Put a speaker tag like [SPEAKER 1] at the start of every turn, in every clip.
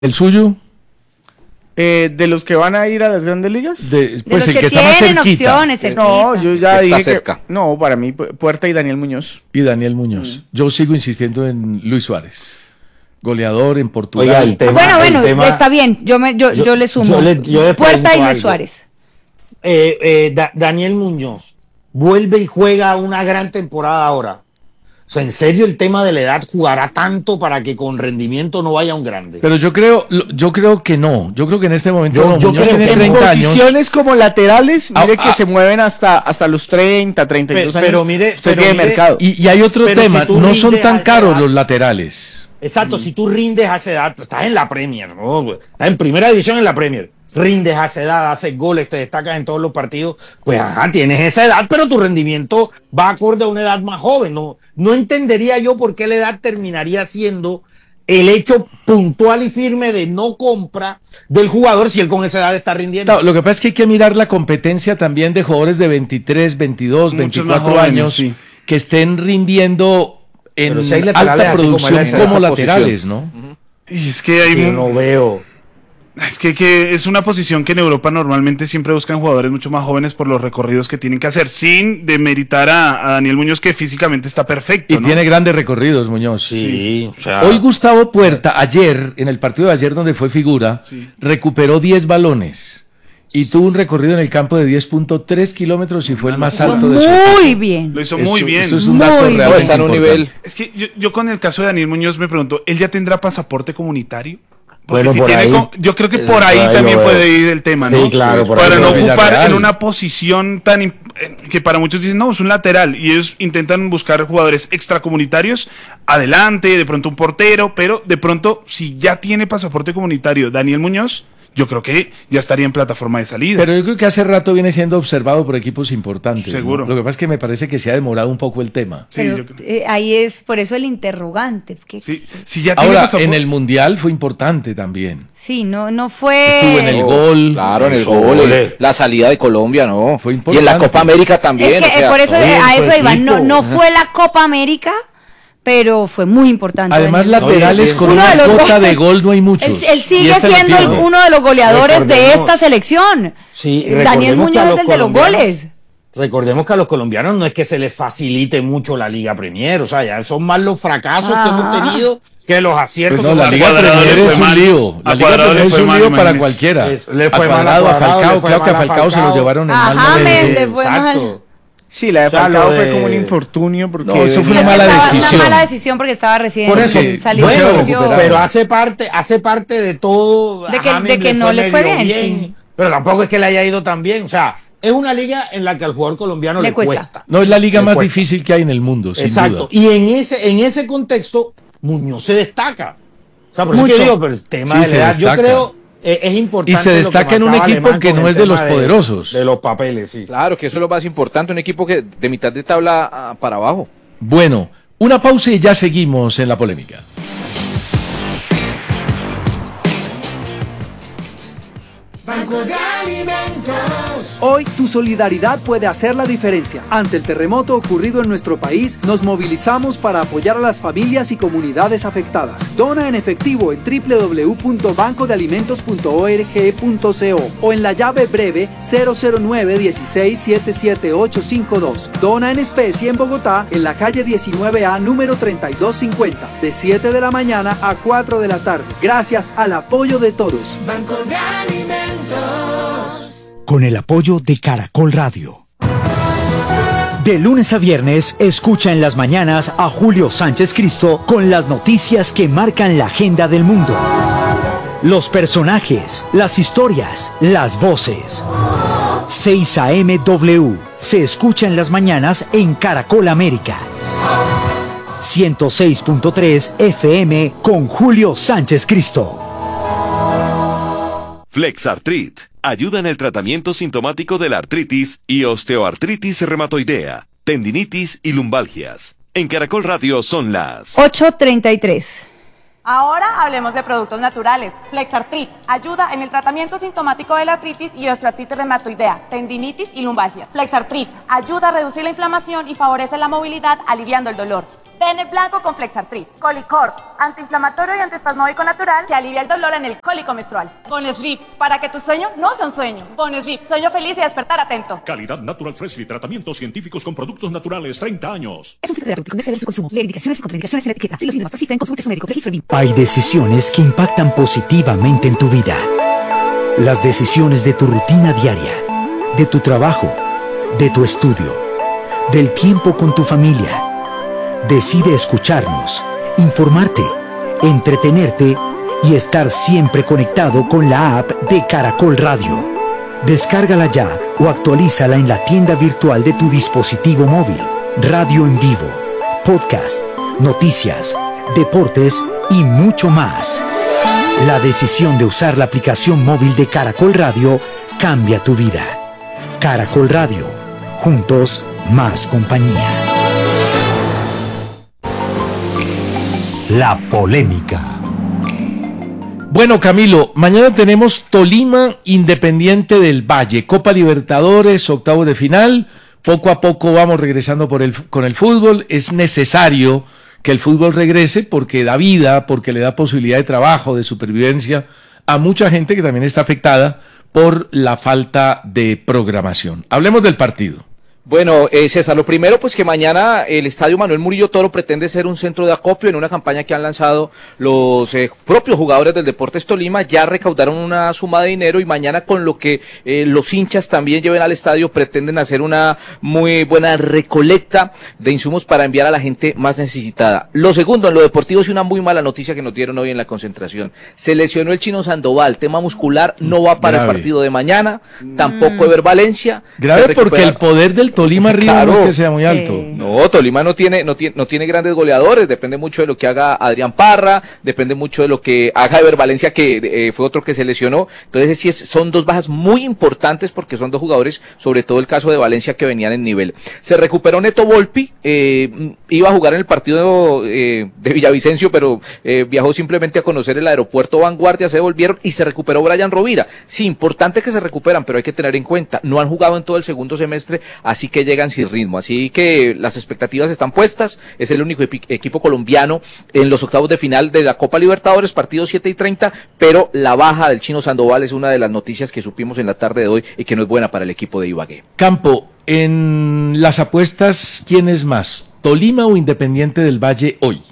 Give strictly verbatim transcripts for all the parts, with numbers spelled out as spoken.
[SPEAKER 1] ¿El suyo?
[SPEAKER 2] Eh, ¿De los que van a ir a las grandes ligas?
[SPEAKER 1] De, pues
[SPEAKER 3] de los
[SPEAKER 1] el
[SPEAKER 3] que,
[SPEAKER 1] que está más
[SPEAKER 3] tienen
[SPEAKER 1] cerquita.
[SPEAKER 3] opciones,
[SPEAKER 2] Eh, no, yo ya
[SPEAKER 4] Está
[SPEAKER 2] dije
[SPEAKER 4] cerca.
[SPEAKER 2] que... No, para mí, Pu- Puerta y Daniel Muñoz.
[SPEAKER 1] Y Daniel Muñoz. Mm. Yo sigo insistiendo en Luis Suárez. Goleador en Portugal.
[SPEAKER 5] Oiga, el tema,
[SPEAKER 3] bueno, bueno,
[SPEAKER 5] el tema,
[SPEAKER 3] está bien, yo, me, yo, yo,
[SPEAKER 5] yo-
[SPEAKER 3] le sumo.
[SPEAKER 5] yo le- yo le
[SPEAKER 3] Puerta y
[SPEAKER 5] pregunto
[SPEAKER 3] Luis
[SPEAKER 5] algo.
[SPEAKER 3] Suárez.
[SPEAKER 5] eh, eh, Da- Daniel Muñoz vuelve y juega una gran temporada ahora. O sea, en serio, el tema de la edad jugará tanto para que con rendimiento no vaya a un grande.
[SPEAKER 1] Pero yo creo, lo- yo creo que no. Yo creo que en este momento
[SPEAKER 5] Yo-
[SPEAKER 1] no.
[SPEAKER 5] yo
[SPEAKER 1] Muñoz
[SPEAKER 5] creo
[SPEAKER 1] tiene
[SPEAKER 5] que
[SPEAKER 2] En
[SPEAKER 1] treinta años.
[SPEAKER 2] posiciones como laterales, mire
[SPEAKER 1] Ah,
[SPEAKER 2] que
[SPEAKER 1] ah.
[SPEAKER 2] se mueven hasta, hasta los treinta, treinta y dos
[SPEAKER 5] Pe-
[SPEAKER 2] años.
[SPEAKER 5] pero mire,
[SPEAKER 2] Usted
[SPEAKER 5] pero
[SPEAKER 2] tiene
[SPEAKER 5] mire-
[SPEAKER 2] mercado.
[SPEAKER 1] Y, y hay otro
[SPEAKER 5] Pero
[SPEAKER 1] tema,
[SPEAKER 5] si tú
[SPEAKER 1] no son
[SPEAKER 5] rindes a
[SPEAKER 1] tan
[SPEAKER 5] esa
[SPEAKER 1] caros
[SPEAKER 5] edad-
[SPEAKER 1] los laterales.
[SPEAKER 5] Exacto, si tú rindes a esa edad, pues, estás en la Premier, ¿no? Güey? Estás en primera división en la Premier. Rindes a esa edad, haces goles, te destacas en todos los partidos, pues ajá, tienes esa edad, pero tu rendimiento va acorde a una edad más joven. No, no entendería yo por qué la edad terminaría siendo el hecho puntual y firme de no compra del jugador si él con esa edad está rindiendo.
[SPEAKER 1] Claro, lo que pasa es que hay que mirar la competencia también de jugadores de veintitrés, veintidós,
[SPEAKER 2] Muchos más
[SPEAKER 1] veinticuatro
[SPEAKER 2] jóvenes,
[SPEAKER 1] años
[SPEAKER 2] sí.
[SPEAKER 1] que estén rindiendo en
[SPEAKER 5] Pero si hay laterales
[SPEAKER 1] alta
[SPEAKER 5] así como
[SPEAKER 1] producción
[SPEAKER 5] él, esa-
[SPEAKER 1] como,
[SPEAKER 4] esa
[SPEAKER 1] laterales, ¿no?
[SPEAKER 6] Y es que hay
[SPEAKER 5] Yo no veo.
[SPEAKER 6] es que, que es una posición que en Europa normalmente siempre buscan jugadores mucho más jóvenes por los recorridos que tienen que hacer, sin demeritar a, a Daniel Muñoz, que físicamente está perfecto,
[SPEAKER 1] Y
[SPEAKER 6] ¿no?
[SPEAKER 1] tiene grandes recorridos, Muñoz.
[SPEAKER 5] Sí, o sea,
[SPEAKER 1] Hoy Gustavo Puerta, ayer, en el partido de ayer donde fue figura,
[SPEAKER 6] Sí.
[SPEAKER 1] recuperó diez balones y tuvo un recorrido en el campo de diez punto tres kilómetros y fue el más alto de su
[SPEAKER 3] Muy
[SPEAKER 1] equipo.
[SPEAKER 3] bien.
[SPEAKER 6] Lo hizo
[SPEAKER 1] Eso-
[SPEAKER 6] muy bien.
[SPEAKER 1] Eso es un
[SPEAKER 3] Muy
[SPEAKER 1] dato
[SPEAKER 3] bien.
[SPEAKER 1] realmente
[SPEAKER 4] Está en un
[SPEAKER 1] importante.
[SPEAKER 4] nivel.
[SPEAKER 6] Es que yo, yo con el caso de Daniel Muñoz me pregunto, ¿él ya tendrá pasaporte comunitario? Porque
[SPEAKER 5] Bueno,
[SPEAKER 6] si
[SPEAKER 5] por
[SPEAKER 6] tiene
[SPEAKER 5] ahí-
[SPEAKER 6] co- yo creo que
[SPEAKER 5] eh,
[SPEAKER 6] por ahí
[SPEAKER 5] por ahí
[SPEAKER 6] también
[SPEAKER 5] lo veo.
[SPEAKER 6] puede ir el tema, ¿no?
[SPEAKER 5] Sí, claro, por ahí
[SPEAKER 6] Para
[SPEAKER 5] lo
[SPEAKER 6] no
[SPEAKER 5] veo.
[SPEAKER 6] ocupar
[SPEAKER 1] Villarreal.
[SPEAKER 6] en una posición tan imp- eh, que para muchos dicen, no, es un lateral, y ellos intentan buscar jugadores extracomunitarios, adelante, de pronto un portero, pero de pronto, si ya tiene pasaporte comunitario Daniel Muñoz, yo creo que ya estaría en plataforma de salida.
[SPEAKER 1] Pero yo creo que hace rato viene siendo observado por equipos importantes. ¿no?
[SPEAKER 6] Seguro.
[SPEAKER 1] Lo que pasa es que me parece que se ha demorado un poco el tema.
[SPEAKER 6] Sí,
[SPEAKER 3] Pero,
[SPEAKER 6] yo creo.
[SPEAKER 3] eh, ahí es por eso el interrogante. Que,
[SPEAKER 6] Sí, si ya tiene
[SPEAKER 1] Ahora,
[SPEAKER 6] pasaporte-
[SPEAKER 1] en el Mundial fue importante también.
[SPEAKER 3] sí, no, no fue.
[SPEAKER 1] Estuvo en el
[SPEAKER 4] Oh,
[SPEAKER 1] gol.
[SPEAKER 4] Claro, en el
[SPEAKER 5] Eso,
[SPEAKER 4] gol,
[SPEAKER 5] ole.
[SPEAKER 4] el- la salida de Colombia, ¿no?
[SPEAKER 1] Fue
[SPEAKER 4] Y en
[SPEAKER 1] importante.
[SPEAKER 4] la Copa América también.
[SPEAKER 3] Es que
[SPEAKER 4] o sea,
[SPEAKER 3] eh, por eso
[SPEAKER 5] oye,
[SPEAKER 3] eh, a
[SPEAKER 5] su
[SPEAKER 3] eso iba. No,
[SPEAKER 5] equipo.
[SPEAKER 3] no fue la Copa América, pero fue muy importante.
[SPEAKER 1] Además,
[SPEAKER 3] Daniel.
[SPEAKER 1] laterales
[SPEAKER 5] sí,
[SPEAKER 1] con
[SPEAKER 3] uno
[SPEAKER 1] una
[SPEAKER 3] de los
[SPEAKER 1] cuota
[SPEAKER 3] go-
[SPEAKER 1] de gol no hay muchos.
[SPEAKER 3] Él, él
[SPEAKER 1] Y
[SPEAKER 3] sigue
[SPEAKER 1] este lo
[SPEAKER 3] siendo el-
[SPEAKER 1] tiene.
[SPEAKER 3] uno de los goleadores de
[SPEAKER 5] Recordemos-
[SPEAKER 3] esta selección.
[SPEAKER 5] Sí,
[SPEAKER 3] Daniel
[SPEAKER 5] recordemos que a
[SPEAKER 3] Muñoz
[SPEAKER 5] los
[SPEAKER 3] es el de los
[SPEAKER 5] colombianos-
[SPEAKER 3] goles.
[SPEAKER 5] Recordemos que a los colombianos no es que se les facilite mucho la Liga Premier, o sea, ya son más los fracasos que
[SPEAKER 3] Ah.
[SPEAKER 5] hemos tenido que los aciertos.
[SPEAKER 1] Pues no,
[SPEAKER 5] que
[SPEAKER 1] la
[SPEAKER 5] hemos
[SPEAKER 1] Liga
[SPEAKER 5] tenido.
[SPEAKER 6] Cuadrado
[SPEAKER 1] Premier
[SPEAKER 6] le
[SPEAKER 1] es
[SPEAKER 6] fue
[SPEAKER 1] un
[SPEAKER 6] mal.
[SPEAKER 1] lío. La
[SPEAKER 6] A
[SPEAKER 1] Liga
[SPEAKER 6] Cuadrado
[SPEAKER 1] Premier
[SPEAKER 6] le
[SPEAKER 1] es
[SPEAKER 6] fue
[SPEAKER 1] un
[SPEAKER 6] mal,
[SPEAKER 1] lío para
[SPEAKER 6] imagínese.
[SPEAKER 1] cualquiera.
[SPEAKER 5] Es- le
[SPEAKER 1] a
[SPEAKER 5] fue mal a
[SPEAKER 1] Cuadrado, a
[SPEAKER 5] Cuadrado,
[SPEAKER 1] Falcao,
[SPEAKER 5] le fue
[SPEAKER 1] creo que a
[SPEAKER 5] mal a
[SPEAKER 1] Falcao se lo
[SPEAKER 5] Falcao.
[SPEAKER 1] llevaron en
[SPEAKER 3] A
[SPEAKER 1] mal momento.
[SPEAKER 3] James le fue mal.
[SPEAKER 5] Exacto.
[SPEAKER 2] Sí, la de
[SPEAKER 5] O sea,
[SPEAKER 2] Falcao
[SPEAKER 5] lo
[SPEAKER 2] fue
[SPEAKER 5] de-
[SPEAKER 2] como un infortunio porque...
[SPEAKER 1] No, eso fue una
[SPEAKER 3] Es que
[SPEAKER 1] mala
[SPEAKER 3] estaba-
[SPEAKER 1] decisión.
[SPEAKER 3] Una mala decisión porque estaba recién
[SPEAKER 5] Por eso,
[SPEAKER 1] Sí,
[SPEAKER 3] salido
[SPEAKER 1] bueno,
[SPEAKER 3] de
[SPEAKER 5] Bueno,
[SPEAKER 3] lesión.
[SPEAKER 5] pero hace parte, hace parte de todo.
[SPEAKER 3] De
[SPEAKER 5] a
[SPEAKER 3] que-
[SPEAKER 5] James
[SPEAKER 3] de que no le fue
[SPEAKER 5] medio
[SPEAKER 3] bien, sí.
[SPEAKER 5] pero tampoco es que le haya ido tan bien. O sea, es una liga en la que al jugador colombiano
[SPEAKER 3] Le
[SPEAKER 5] le,
[SPEAKER 3] cuesta.
[SPEAKER 5] cuesta.
[SPEAKER 1] No es la liga
[SPEAKER 5] Le
[SPEAKER 1] más
[SPEAKER 5] cuesta.
[SPEAKER 1] difícil que hay en el mundo, sin
[SPEAKER 5] Exacto.
[SPEAKER 1] duda.
[SPEAKER 5] Y en ese, en ese contexto, Muñoz se destaca. O sea, por eso
[SPEAKER 3] Mucho.
[SPEAKER 5] que digo, pero el tema
[SPEAKER 1] Sí,
[SPEAKER 5] de
[SPEAKER 1] se
[SPEAKER 5] la edad, yo
[SPEAKER 1] destaca.
[SPEAKER 5] creo, eh, es importante.
[SPEAKER 1] Y se
[SPEAKER 5] lo que
[SPEAKER 1] destaca en un
[SPEAKER 5] marcaba
[SPEAKER 1] equipo
[SPEAKER 5] Alemán
[SPEAKER 1] que
[SPEAKER 5] con
[SPEAKER 1] no
[SPEAKER 5] el
[SPEAKER 1] es de
[SPEAKER 5] tema
[SPEAKER 1] los poderosos.
[SPEAKER 5] De los papeles, sí.
[SPEAKER 4] Claro, que eso es lo más importante, un equipo que de mitad de tabla ah, para abajo.
[SPEAKER 1] Bueno, una pausa y ya seguimos en la polémica.
[SPEAKER 7] Banco de Alimentos.
[SPEAKER 8] Hoy tu solidaridad puede hacer la diferencia. Ante el terremoto ocurrido en nuestro país, nos movilizamos para apoyar a las familias y comunidades afectadas. Dona en efectivo en doble u doble u doble u punto banco de alimentos punto org punto co o en la llave breve cero cero nueve uno seis siete siete ocho cinco dos. Dona en especie en Bogotá, en la calle diecinueve A número treinta y dos cincuenta, de siete de la mañana a cuatro de la tarde. Gracias al apoyo de todos.
[SPEAKER 7] Banco de Alimentos.
[SPEAKER 9] Con el apoyo de Caracol Radio. De lunes a viernes, escucha en las mañanas a Julio Sánchez Cristo con las noticias que marcan la agenda del mundo. Los personajes, las historias, las voces. seis A M W se escucha en las mañanas en Caracol América. ciento seis punto tres F M con Julio Sánchez Cristo.
[SPEAKER 10] Flexartrit ayuda en el tratamiento sintomático de la artritis y osteoartritis reumatoidea, tendinitis y lumbalgias. En Caracol Radio son las
[SPEAKER 3] ocho treinta y tres.
[SPEAKER 11] Ahora hablemos de productos naturales. Flexartrit ayuda en el tratamiento sintomático de la artritis y osteoartritis reumatoidea, tendinitis y lumbalgia. Flexartrit ayuda a reducir la inflamación y favorece la movilidad, aliviando el dolor. Tener blanco con Flexartrit. Colicort, antiinflamatorio y antiespasmódico natural que alivia el dolor en el cólico menstrual. Boneslip, para que tu sueño no sea un sueño. Boneslip, sueño feliz y despertar atento.
[SPEAKER 12] Calidad Natural Freshly, tratamientos científicos con productos naturales, treinta años.
[SPEAKER 13] Es un filtro terapéutico, no exceder su consumo. Lee indicaciones y contraindicaciones en la etiqueta. Si los síntomas persisten, consulte a su médico. Registro B I M.
[SPEAKER 9] Hay decisiones que impactan positivamente en tu vida. Las decisiones de tu rutina diaria, de tu trabajo, de tu estudio, del tiempo con tu familia. Decide escucharnos, informarte, entretenerte y estar siempre conectado con la app de Caracol Radio. Descárgala ya o actualízala en la tienda virtual de tu dispositivo móvil. Radio en vivo, podcast, noticias, deportes y mucho más. La decisión de usar la aplicación móvil de Caracol Radio cambia tu vida. Caracol Radio, juntos más compañía.
[SPEAKER 14] La polémica.
[SPEAKER 1] Bueno, Camilo, mañana tenemos Tolima Independiente del Valle, Copa Libertadores, octavos de final. Poco a poco vamos regresando por el, con el fútbol. Es necesario que el fútbol regrese porque da vida, porque le da posibilidad de trabajo, de supervivencia a mucha gente que también está afectada por la falta de programación. Hablemos del partido.
[SPEAKER 4] Bueno, eh, César, lo primero pues que mañana el Estadio Manuel Murillo Toro pretende ser un centro de acopio en una campaña que han lanzado los eh, propios jugadores del Deportes Tolima. Ya recaudaron una suma de dinero y mañana con lo que eh, los hinchas también lleven al estadio pretenden hacer una muy buena recolecta de insumos para enviar a la gente más necesitada. Lo segundo, en lo deportivo, es una muy mala noticia que nos dieron hoy en la concentración. Se lesionó el Chino Sandoval, tema muscular, no va para
[SPEAKER 1] Grave.
[SPEAKER 4] el partido de mañana, tampoco Ever Valencia.
[SPEAKER 1] Grave porque el poder del Tolima arriba
[SPEAKER 4] Claro.
[SPEAKER 1] no es que sea muy alto.
[SPEAKER 4] No, Tolima no tiene, no tiene, no tiene grandes goleadores, depende mucho de lo que haga Adrián Parra, depende mucho de lo que haga Ever Valencia, que eh, fue otro que se lesionó. Entonces sí es, son dos bajas muy importantes porque son dos jugadores, sobre todo el caso de Valencia, que venían en nivel. Se recuperó Neto Volpi, eh, iba a jugar en el partido eh, de Villavicencio, pero eh, viajó simplemente a conocer el aeropuerto Vanguardia, se devolvieron y se recuperó Brian Rovira. Sí, importante que se recuperan, pero hay que tener en cuenta, no han jugado en todo el segundo semestre, así que llegan sin ritmo, así que las expectativas están puestas. Es el único epi- equipo colombiano en los octavos de final de la Copa Libertadores, partido siete y treinta, pero la baja del Chino Sandoval es una de las noticias que supimos en la tarde de hoy y que no es buena para el equipo de Ibagué.
[SPEAKER 1] Campo, en las apuestas, ¿quién es más? ¿Tolima o Independiente del Valle hoy?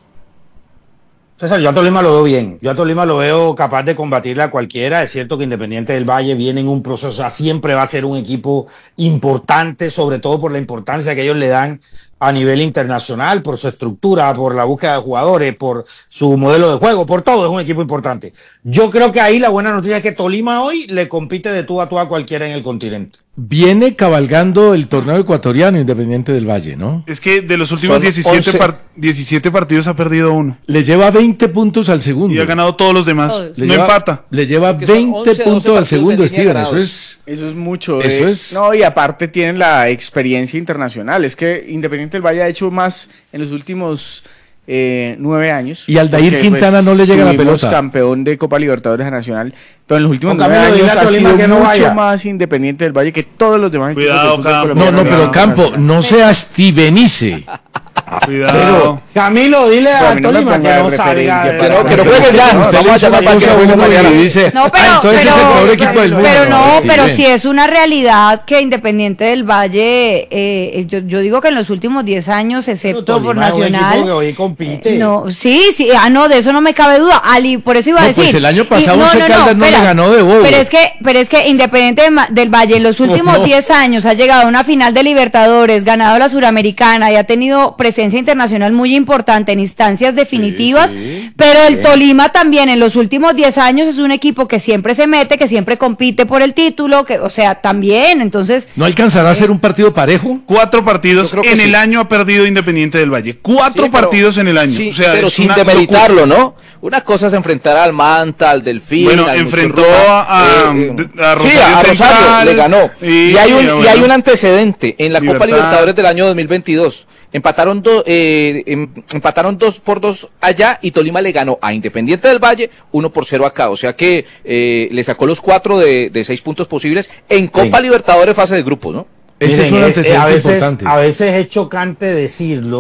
[SPEAKER 5] César, yo a Tolima lo veo bien. Yo a Tolima lo veo capaz de combatirle a cualquiera. Es cierto que Independiente del Valle viene en un proceso, o sea, siempre va a ser un equipo importante, sobre todo por la importancia que ellos le dan a nivel internacional, por su estructura, por la búsqueda de jugadores, por su modelo de juego, por todo. Es un equipo importante. Yo creo que ahí la buena noticia es que Tolima hoy le compite de tú a tú a cualquiera en el continente.
[SPEAKER 1] Viene cabalgando el torneo ecuatoriano Independiente del Valle, ¿no?
[SPEAKER 6] Es que de los últimos
[SPEAKER 1] Son
[SPEAKER 6] diecisiete,
[SPEAKER 1] once.
[SPEAKER 6] par- diecisiete partidos ha perdido uno.
[SPEAKER 1] Le lleva veinte puntos al segundo.
[SPEAKER 6] Y ha ganado todos los demás.
[SPEAKER 1] Le
[SPEAKER 6] no
[SPEAKER 1] lleva-
[SPEAKER 6] empata.
[SPEAKER 1] Le lleva
[SPEAKER 2] Porque son
[SPEAKER 1] veinte
[SPEAKER 2] once, doce
[SPEAKER 1] puntos al
[SPEAKER 2] partidos
[SPEAKER 1] segundo,
[SPEAKER 2] en línea
[SPEAKER 1] Steven. Eso
[SPEAKER 2] ganados.
[SPEAKER 1] es...
[SPEAKER 2] Eso es mucho.
[SPEAKER 1] Eso
[SPEAKER 2] eh.
[SPEAKER 1] es-
[SPEAKER 2] No, y aparte tienen la experiencia internacional. Es que Independiente del Valle ha hecho más en los últimos eh, nueve años.
[SPEAKER 1] Y Aldair
[SPEAKER 2] Porque,
[SPEAKER 1] Quintana no le llega la
[SPEAKER 2] tuvimos
[SPEAKER 1] pelota.
[SPEAKER 2] campeón de Copa Libertadores Nacional. Pero en los últimos
[SPEAKER 5] Con
[SPEAKER 2] nueve
[SPEAKER 5] Camilo,
[SPEAKER 2] años
[SPEAKER 5] dile a
[SPEAKER 2] ha
[SPEAKER 5] Tolima
[SPEAKER 2] sido
[SPEAKER 5] que no
[SPEAKER 2] mucho
[SPEAKER 5] vaya.
[SPEAKER 2] más Independiente del Valle que todos los demás. equipos
[SPEAKER 6] Cuidado,
[SPEAKER 2] del fútbol
[SPEAKER 6] Campo.
[SPEAKER 2] colombiano
[SPEAKER 1] No, no,
[SPEAKER 2] que
[SPEAKER 1] pero
[SPEAKER 2] van
[SPEAKER 1] Campo,
[SPEAKER 2] nacional.
[SPEAKER 1] no sea Stevenice.
[SPEAKER 6] Cuidado.
[SPEAKER 5] Pero, Camilo, dile
[SPEAKER 2] Pero a
[SPEAKER 5] a
[SPEAKER 2] mí no me
[SPEAKER 5] Tolima
[SPEAKER 2] ponga
[SPEAKER 5] que
[SPEAKER 2] de
[SPEAKER 5] no salga.
[SPEAKER 2] referencia
[SPEAKER 5] de-
[SPEAKER 2] para-
[SPEAKER 4] Que no, que no jueguen ya.
[SPEAKER 1] Usted
[SPEAKER 4] Vamos
[SPEAKER 1] le
[SPEAKER 4] a
[SPEAKER 1] hizo
[SPEAKER 4] llamar
[SPEAKER 1] una
[SPEAKER 4] para
[SPEAKER 1] cosa
[SPEAKER 4] que
[SPEAKER 1] a uno
[SPEAKER 4] jueguen
[SPEAKER 1] y
[SPEAKER 4] mañana.
[SPEAKER 1] dice,
[SPEAKER 3] No, pero,
[SPEAKER 1] ah, entonces
[SPEAKER 3] pero,
[SPEAKER 1] es el peor equipo del mundo.
[SPEAKER 3] pero no, pero
[SPEAKER 1] Steven.
[SPEAKER 3] si es una realidad que Independiente del Valle, eh, yo, yo digo que en los últimos diez años,
[SPEAKER 5] Pero
[SPEAKER 3] excepto por
[SPEAKER 5] Tolima es un
[SPEAKER 3] Nacional,
[SPEAKER 5] equipo que hoy compite.
[SPEAKER 3] no, sí, sí, ah, no, de eso no me cabe duda. Ali, por eso iba a
[SPEAKER 1] No,
[SPEAKER 3] decir.
[SPEAKER 1] pues el año
[SPEAKER 3] Y-
[SPEAKER 1] pasado Once Caldas no le ganó de bobo.
[SPEAKER 3] Pero es que, pero es que Independiente de Ma- del Valle en los últimos
[SPEAKER 1] no?
[SPEAKER 3] diez años ha llegado a una final de Libertadores, ganado la Suramericana y ha tenido presencia internacional muy importante en instancias definitivas.
[SPEAKER 5] sí,
[SPEAKER 3] pero el
[SPEAKER 5] bien.
[SPEAKER 3] Tolima también en los últimos diez años es un equipo que siempre se mete, que siempre compite por el título, que, o sea, también, entonces.
[SPEAKER 1] ¿No alcanzará a ser un partido parejo?
[SPEAKER 6] Cuatro partidos
[SPEAKER 4] Yo creo que
[SPEAKER 6] en
[SPEAKER 4] sí.
[SPEAKER 6] el año ha perdido Independiente del Valle. Cuatro
[SPEAKER 4] Sí, pero-
[SPEAKER 6] partidos en el año.
[SPEAKER 4] Sí,
[SPEAKER 6] o sea,
[SPEAKER 4] pero
[SPEAKER 6] es
[SPEAKER 4] sin
[SPEAKER 6] una
[SPEAKER 4] demeritarlo,
[SPEAKER 6] locura.
[SPEAKER 4] ¿no? Una cosa es enfrentar al Manta, al Delfín.
[SPEAKER 6] Bueno,
[SPEAKER 4] al
[SPEAKER 6] enfrentó
[SPEAKER 4] Muchurruna,
[SPEAKER 6] a-
[SPEAKER 4] eh,
[SPEAKER 6] de- a
[SPEAKER 4] sí,
[SPEAKER 6] Rosario
[SPEAKER 4] a Rosario
[SPEAKER 6] Central,
[SPEAKER 4] le ganó.
[SPEAKER 6] y-
[SPEAKER 4] Y, hay un,
[SPEAKER 6] bueno,
[SPEAKER 4] y hay
[SPEAKER 6] bueno.
[SPEAKER 4] un antecedente en la Copa
[SPEAKER 6] Libertad.
[SPEAKER 4] Libertadores del año dos mil veintidós. Empataron, do- eh, em- empataron dos por dos allá y Tolima le ganó a Independiente del Valle uno por cero acá. O sea que eh, le sacó los cuatro de, de seis puntos posibles en Copa
[SPEAKER 5] Sí.
[SPEAKER 4] Libertadores fase de grupos, ¿no?
[SPEAKER 1] Ese
[SPEAKER 5] Miren,
[SPEAKER 1] es un
[SPEAKER 5] es-
[SPEAKER 1] antecedente
[SPEAKER 5] a veces,
[SPEAKER 1] importante.
[SPEAKER 5] a veces es chocante decirlo,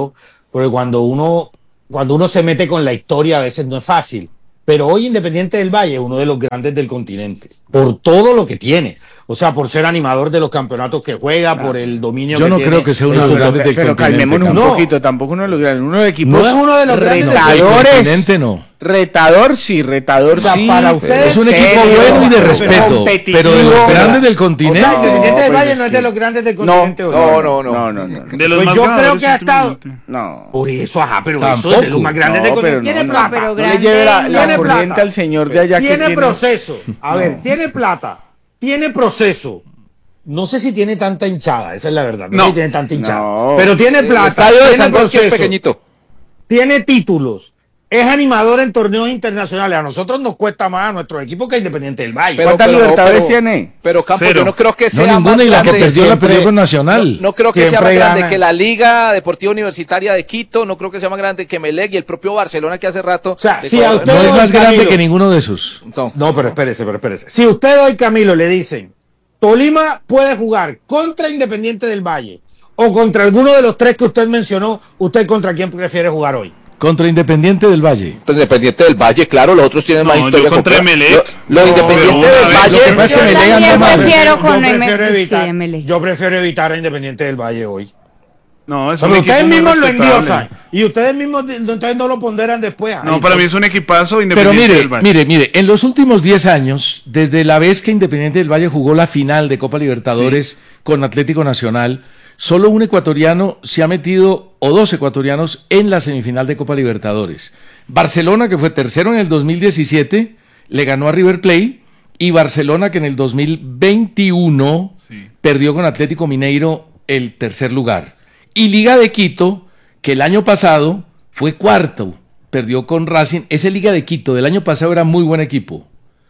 [SPEAKER 5] porque cuando uno, cuando uno se mete con la historia a veces no es fácil. Pero hoy Independiente del Valle es uno de los grandes del continente, por todo lo que tiene. O sea, por ser animador de los campeonatos que juega, claro. por el dominio
[SPEAKER 1] Yo
[SPEAKER 5] que
[SPEAKER 1] no
[SPEAKER 5] tiene.
[SPEAKER 1] creo que sea uno de los grandes del
[SPEAKER 2] pero
[SPEAKER 1] continente.
[SPEAKER 2] Pero calmémonos un
[SPEAKER 5] no.
[SPEAKER 2] poquito, tampoco uno de los grandes. Uno de los equipos
[SPEAKER 5] no es uno de los grandes
[SPEAKER 2] retadores.
[SPEAKER 1] Del continente no.
[SPEAKER 2] Retador sí, retador
[SPEAKER 5] o sea,
[SPEAKER 2] sí.
[SPEAKER 5] para ustedes
[SPEAKER 1] es un
[SPEAKER 2] serio,
[SPEAKER 1] equipo bueno y de respeto,
[SPEAKER 2] competitivo.
[SPEAKER 1] pero de los grandes del continente.
[SPEAKER 5] O sea, Independiente del
[SPEAKER 2] pues
[SPEAKER 5] Valle
[SPEAKER 2] es
[SPEAKER 5] no es
[SPEAKER 2] que-
[SPEAKER 5] de los grandes del
[SPEAKER 2] No,
[SPEAKER 5] continente. hoy.
[SPEAKER 4] No, no, no.
[SPEAKER 2] No, no, no.
[SPEAKER 6] De los
[SPEAKER 5] Pues
[SPEAKER 6] más
[SPEAKER 5] yo creo
[SPEAKER 6] ganadores
[SPEAKER 5] que ha estado.
[SPEAKER 6] últimamente.
[SPEAKER 2] No.
[SPEAKER 5] Por eso, ajá, pero
[SPEAKER 1] Tampoco.
[SPEAKER 5] eso es de los más grandes
[SPEAKER 2] No,
[SPEAKER 5] del
[SPEAKER 2] pero
[SPEAKER 5] continente.
[SPEAKER 2] no,
[SPEAKER 5] Tiene
[SPEAKER 2] no,
[SPEAKER 5] plata.
[SPEAKER 3] pero
[SPEAKER 2] No le
[SPEAKER 3] grande
[SPEAKER 2] lleve la, la
[SPEAKER 5] tiene
[SPEAKER 2] corriente
[SPEAKER 5] plata.
[SPEAKER 2] al señor de allá que
[SPEAKER 5] Tiene
[SPEAKER 2] tiene.
[SPEAKER 5] proceso. A ver, tiene plata. Tiene proceso. No sé si tiene tanta hinchada, esa es la verdad. No,
[SPEAKER 6] No.
[SPEAKER 5] sé si tiene tanta hinchada.
[SPEAKER 2] No.
[SPEAKER 5] Pero tiene
[SPEAKER 4] El
[SPEAKER 5] plata.
[SPEAKER 4] estadio de
[SPEAKER 5] Tiene
[SPEAKER 4] San Roque es
[SPEAKER 5] proceso.
[SPEAKER 4] pequeñito.
[SPEAKER 5] Tiene títulos. Es animador en torneos internacionales. A nosotros nos cuesta más a nuestro equipo que a Independiente del Valle.
[SPEAKER 2] ¿Cuántas
[SPEAKER 4] pero-
[SPEAKER 2] libertadores
[SPEAKER 4] pero-
[SPEAKER 2] tiene?
[SPEAKER 4] Pero Campo,
[SPEAKER 6] Cero.
[SPEAKER 4] yo no creo que
[SPEAKER 1] No,
[SPEAKER 4] sea
[SPEAKER 1] ninguna,
[SPEAKER 4] más
[SPEAKER 1] y la que
[SPEAKER 4] grande.
[SPEAKER 1] perdió la
[SPEAKER 5] siempre-
[SPEAKER 1] perdió con Nacional.
[SPEAKER 4] No, no creo que sea
[SPEAKER 5] Siempre
[SPEAKER 4] más grande
[SPEAKER 5] gana.
[SPEAKER 4] que la Liga Deportiva Universitaria de Quito, no creo que sea más grande que Melec y el propio Barcelona que hace rato.
[SPEAKER 5] O sea,
[SPEAKER 4] de
[SPEAKER 5] si a
[SPEAKER 4] Ecuador.
[SPEAKER 5] usted-
[SPEAKER 1] No es más grande
[SPEAKER 5] Camilo.
[SPEAKER 1] que ninguno de esos.
[SPEAKER 4] No.
[SPEAKER 5] No, pero espérese, pero espérese. Si usted hoy, Camilo, le dicen, Tolima puede jugar contra Independiente del Valle o contra alguno de los tres que usted mencionó, ¿usted contra quién prefiere jugar hoy?
[SPEAKER 1] Contra Independiente del Valle.
[SPEAKER 4] Independiente del Valle, claro, los otros tienen
[SPEAKER 6] No,
[SPEAKER 4] más
[SPEAKER 6] yo
[SPEAKER 4] historia.
[SPEAKER 6] contra
[SPEAKER 4] con-
[SPEAKER 6] Emelec.
[SPEAKER 4] Lo, lo
[SPEAKER 5] No,
[SPEAKER 4] Independiente
[SPEAKER 6] pero
[SPEAKER 4] del
[SPEAKER 6] una vez,
[SPEAKER 4] Valle.
[SPEAKER 1] lo que pasa es que
[SPEAKER 3] Yo
[SPEAKER 1] Melec anda
[SPEAKER 3] también
[SPEAKER 1] mal.
[SPEAKER 3] prefiero
[SPEAKER 5] Yo
[SPEAKER 3] con
[SPEAKER 5] prefiero
[SPEAKER 3] M-
[SPEAKER 5] evitar,
[SPEAKER 3] sí, M L.
[SPEAKER 5] yo prefiero evitar a Independiente del Valle hoy.
[SPEAKER 6] No, es
[SPEAKER 5] Pero
[SPEAKER 6] un
[SPEAKER 5] ustedes
[SPEAKER 6] equipo muy
[SPEAKER 5] mismos lo
[SPEAKER 6] respetable.
[SPEAKER 5] endiosan y ustedes mismos de- ustedes no lo ponderan después.
[SPEAKER 6] No,
[SPEAKER 5] Ay,
[SPEAKER 6] para mí es un equipazo
[SPEAKER 1] Pero
[SPEAKER 6] Independiente
[SPEAKER 1] mire,
[SPEAKER 6] del Valle.
[SPEAKER 1] mire, mire, en los últimos diez años, desde la vez que Independiente del Valle jugó la final de Copa Libertadores con Atlético Nacional, solo un ecuatoriano se ha metido, o dos ecuatorianos, en la semifinal de Copa Libertadores. Barcelona, que fue tercero en el dos mil diecisiete, le ganó a River Plate, y Barcelona, que en el dos mil veintiuno
[SPEAKER 6] Sí.
[SPEAKER 1] perdió con Atlético Mineiro el tercer lugar. Y Liga de Quito, que el año pasado fue cuarto, perdió con Racing. Ese Liga de Quito del año pasado era muy buen equipo.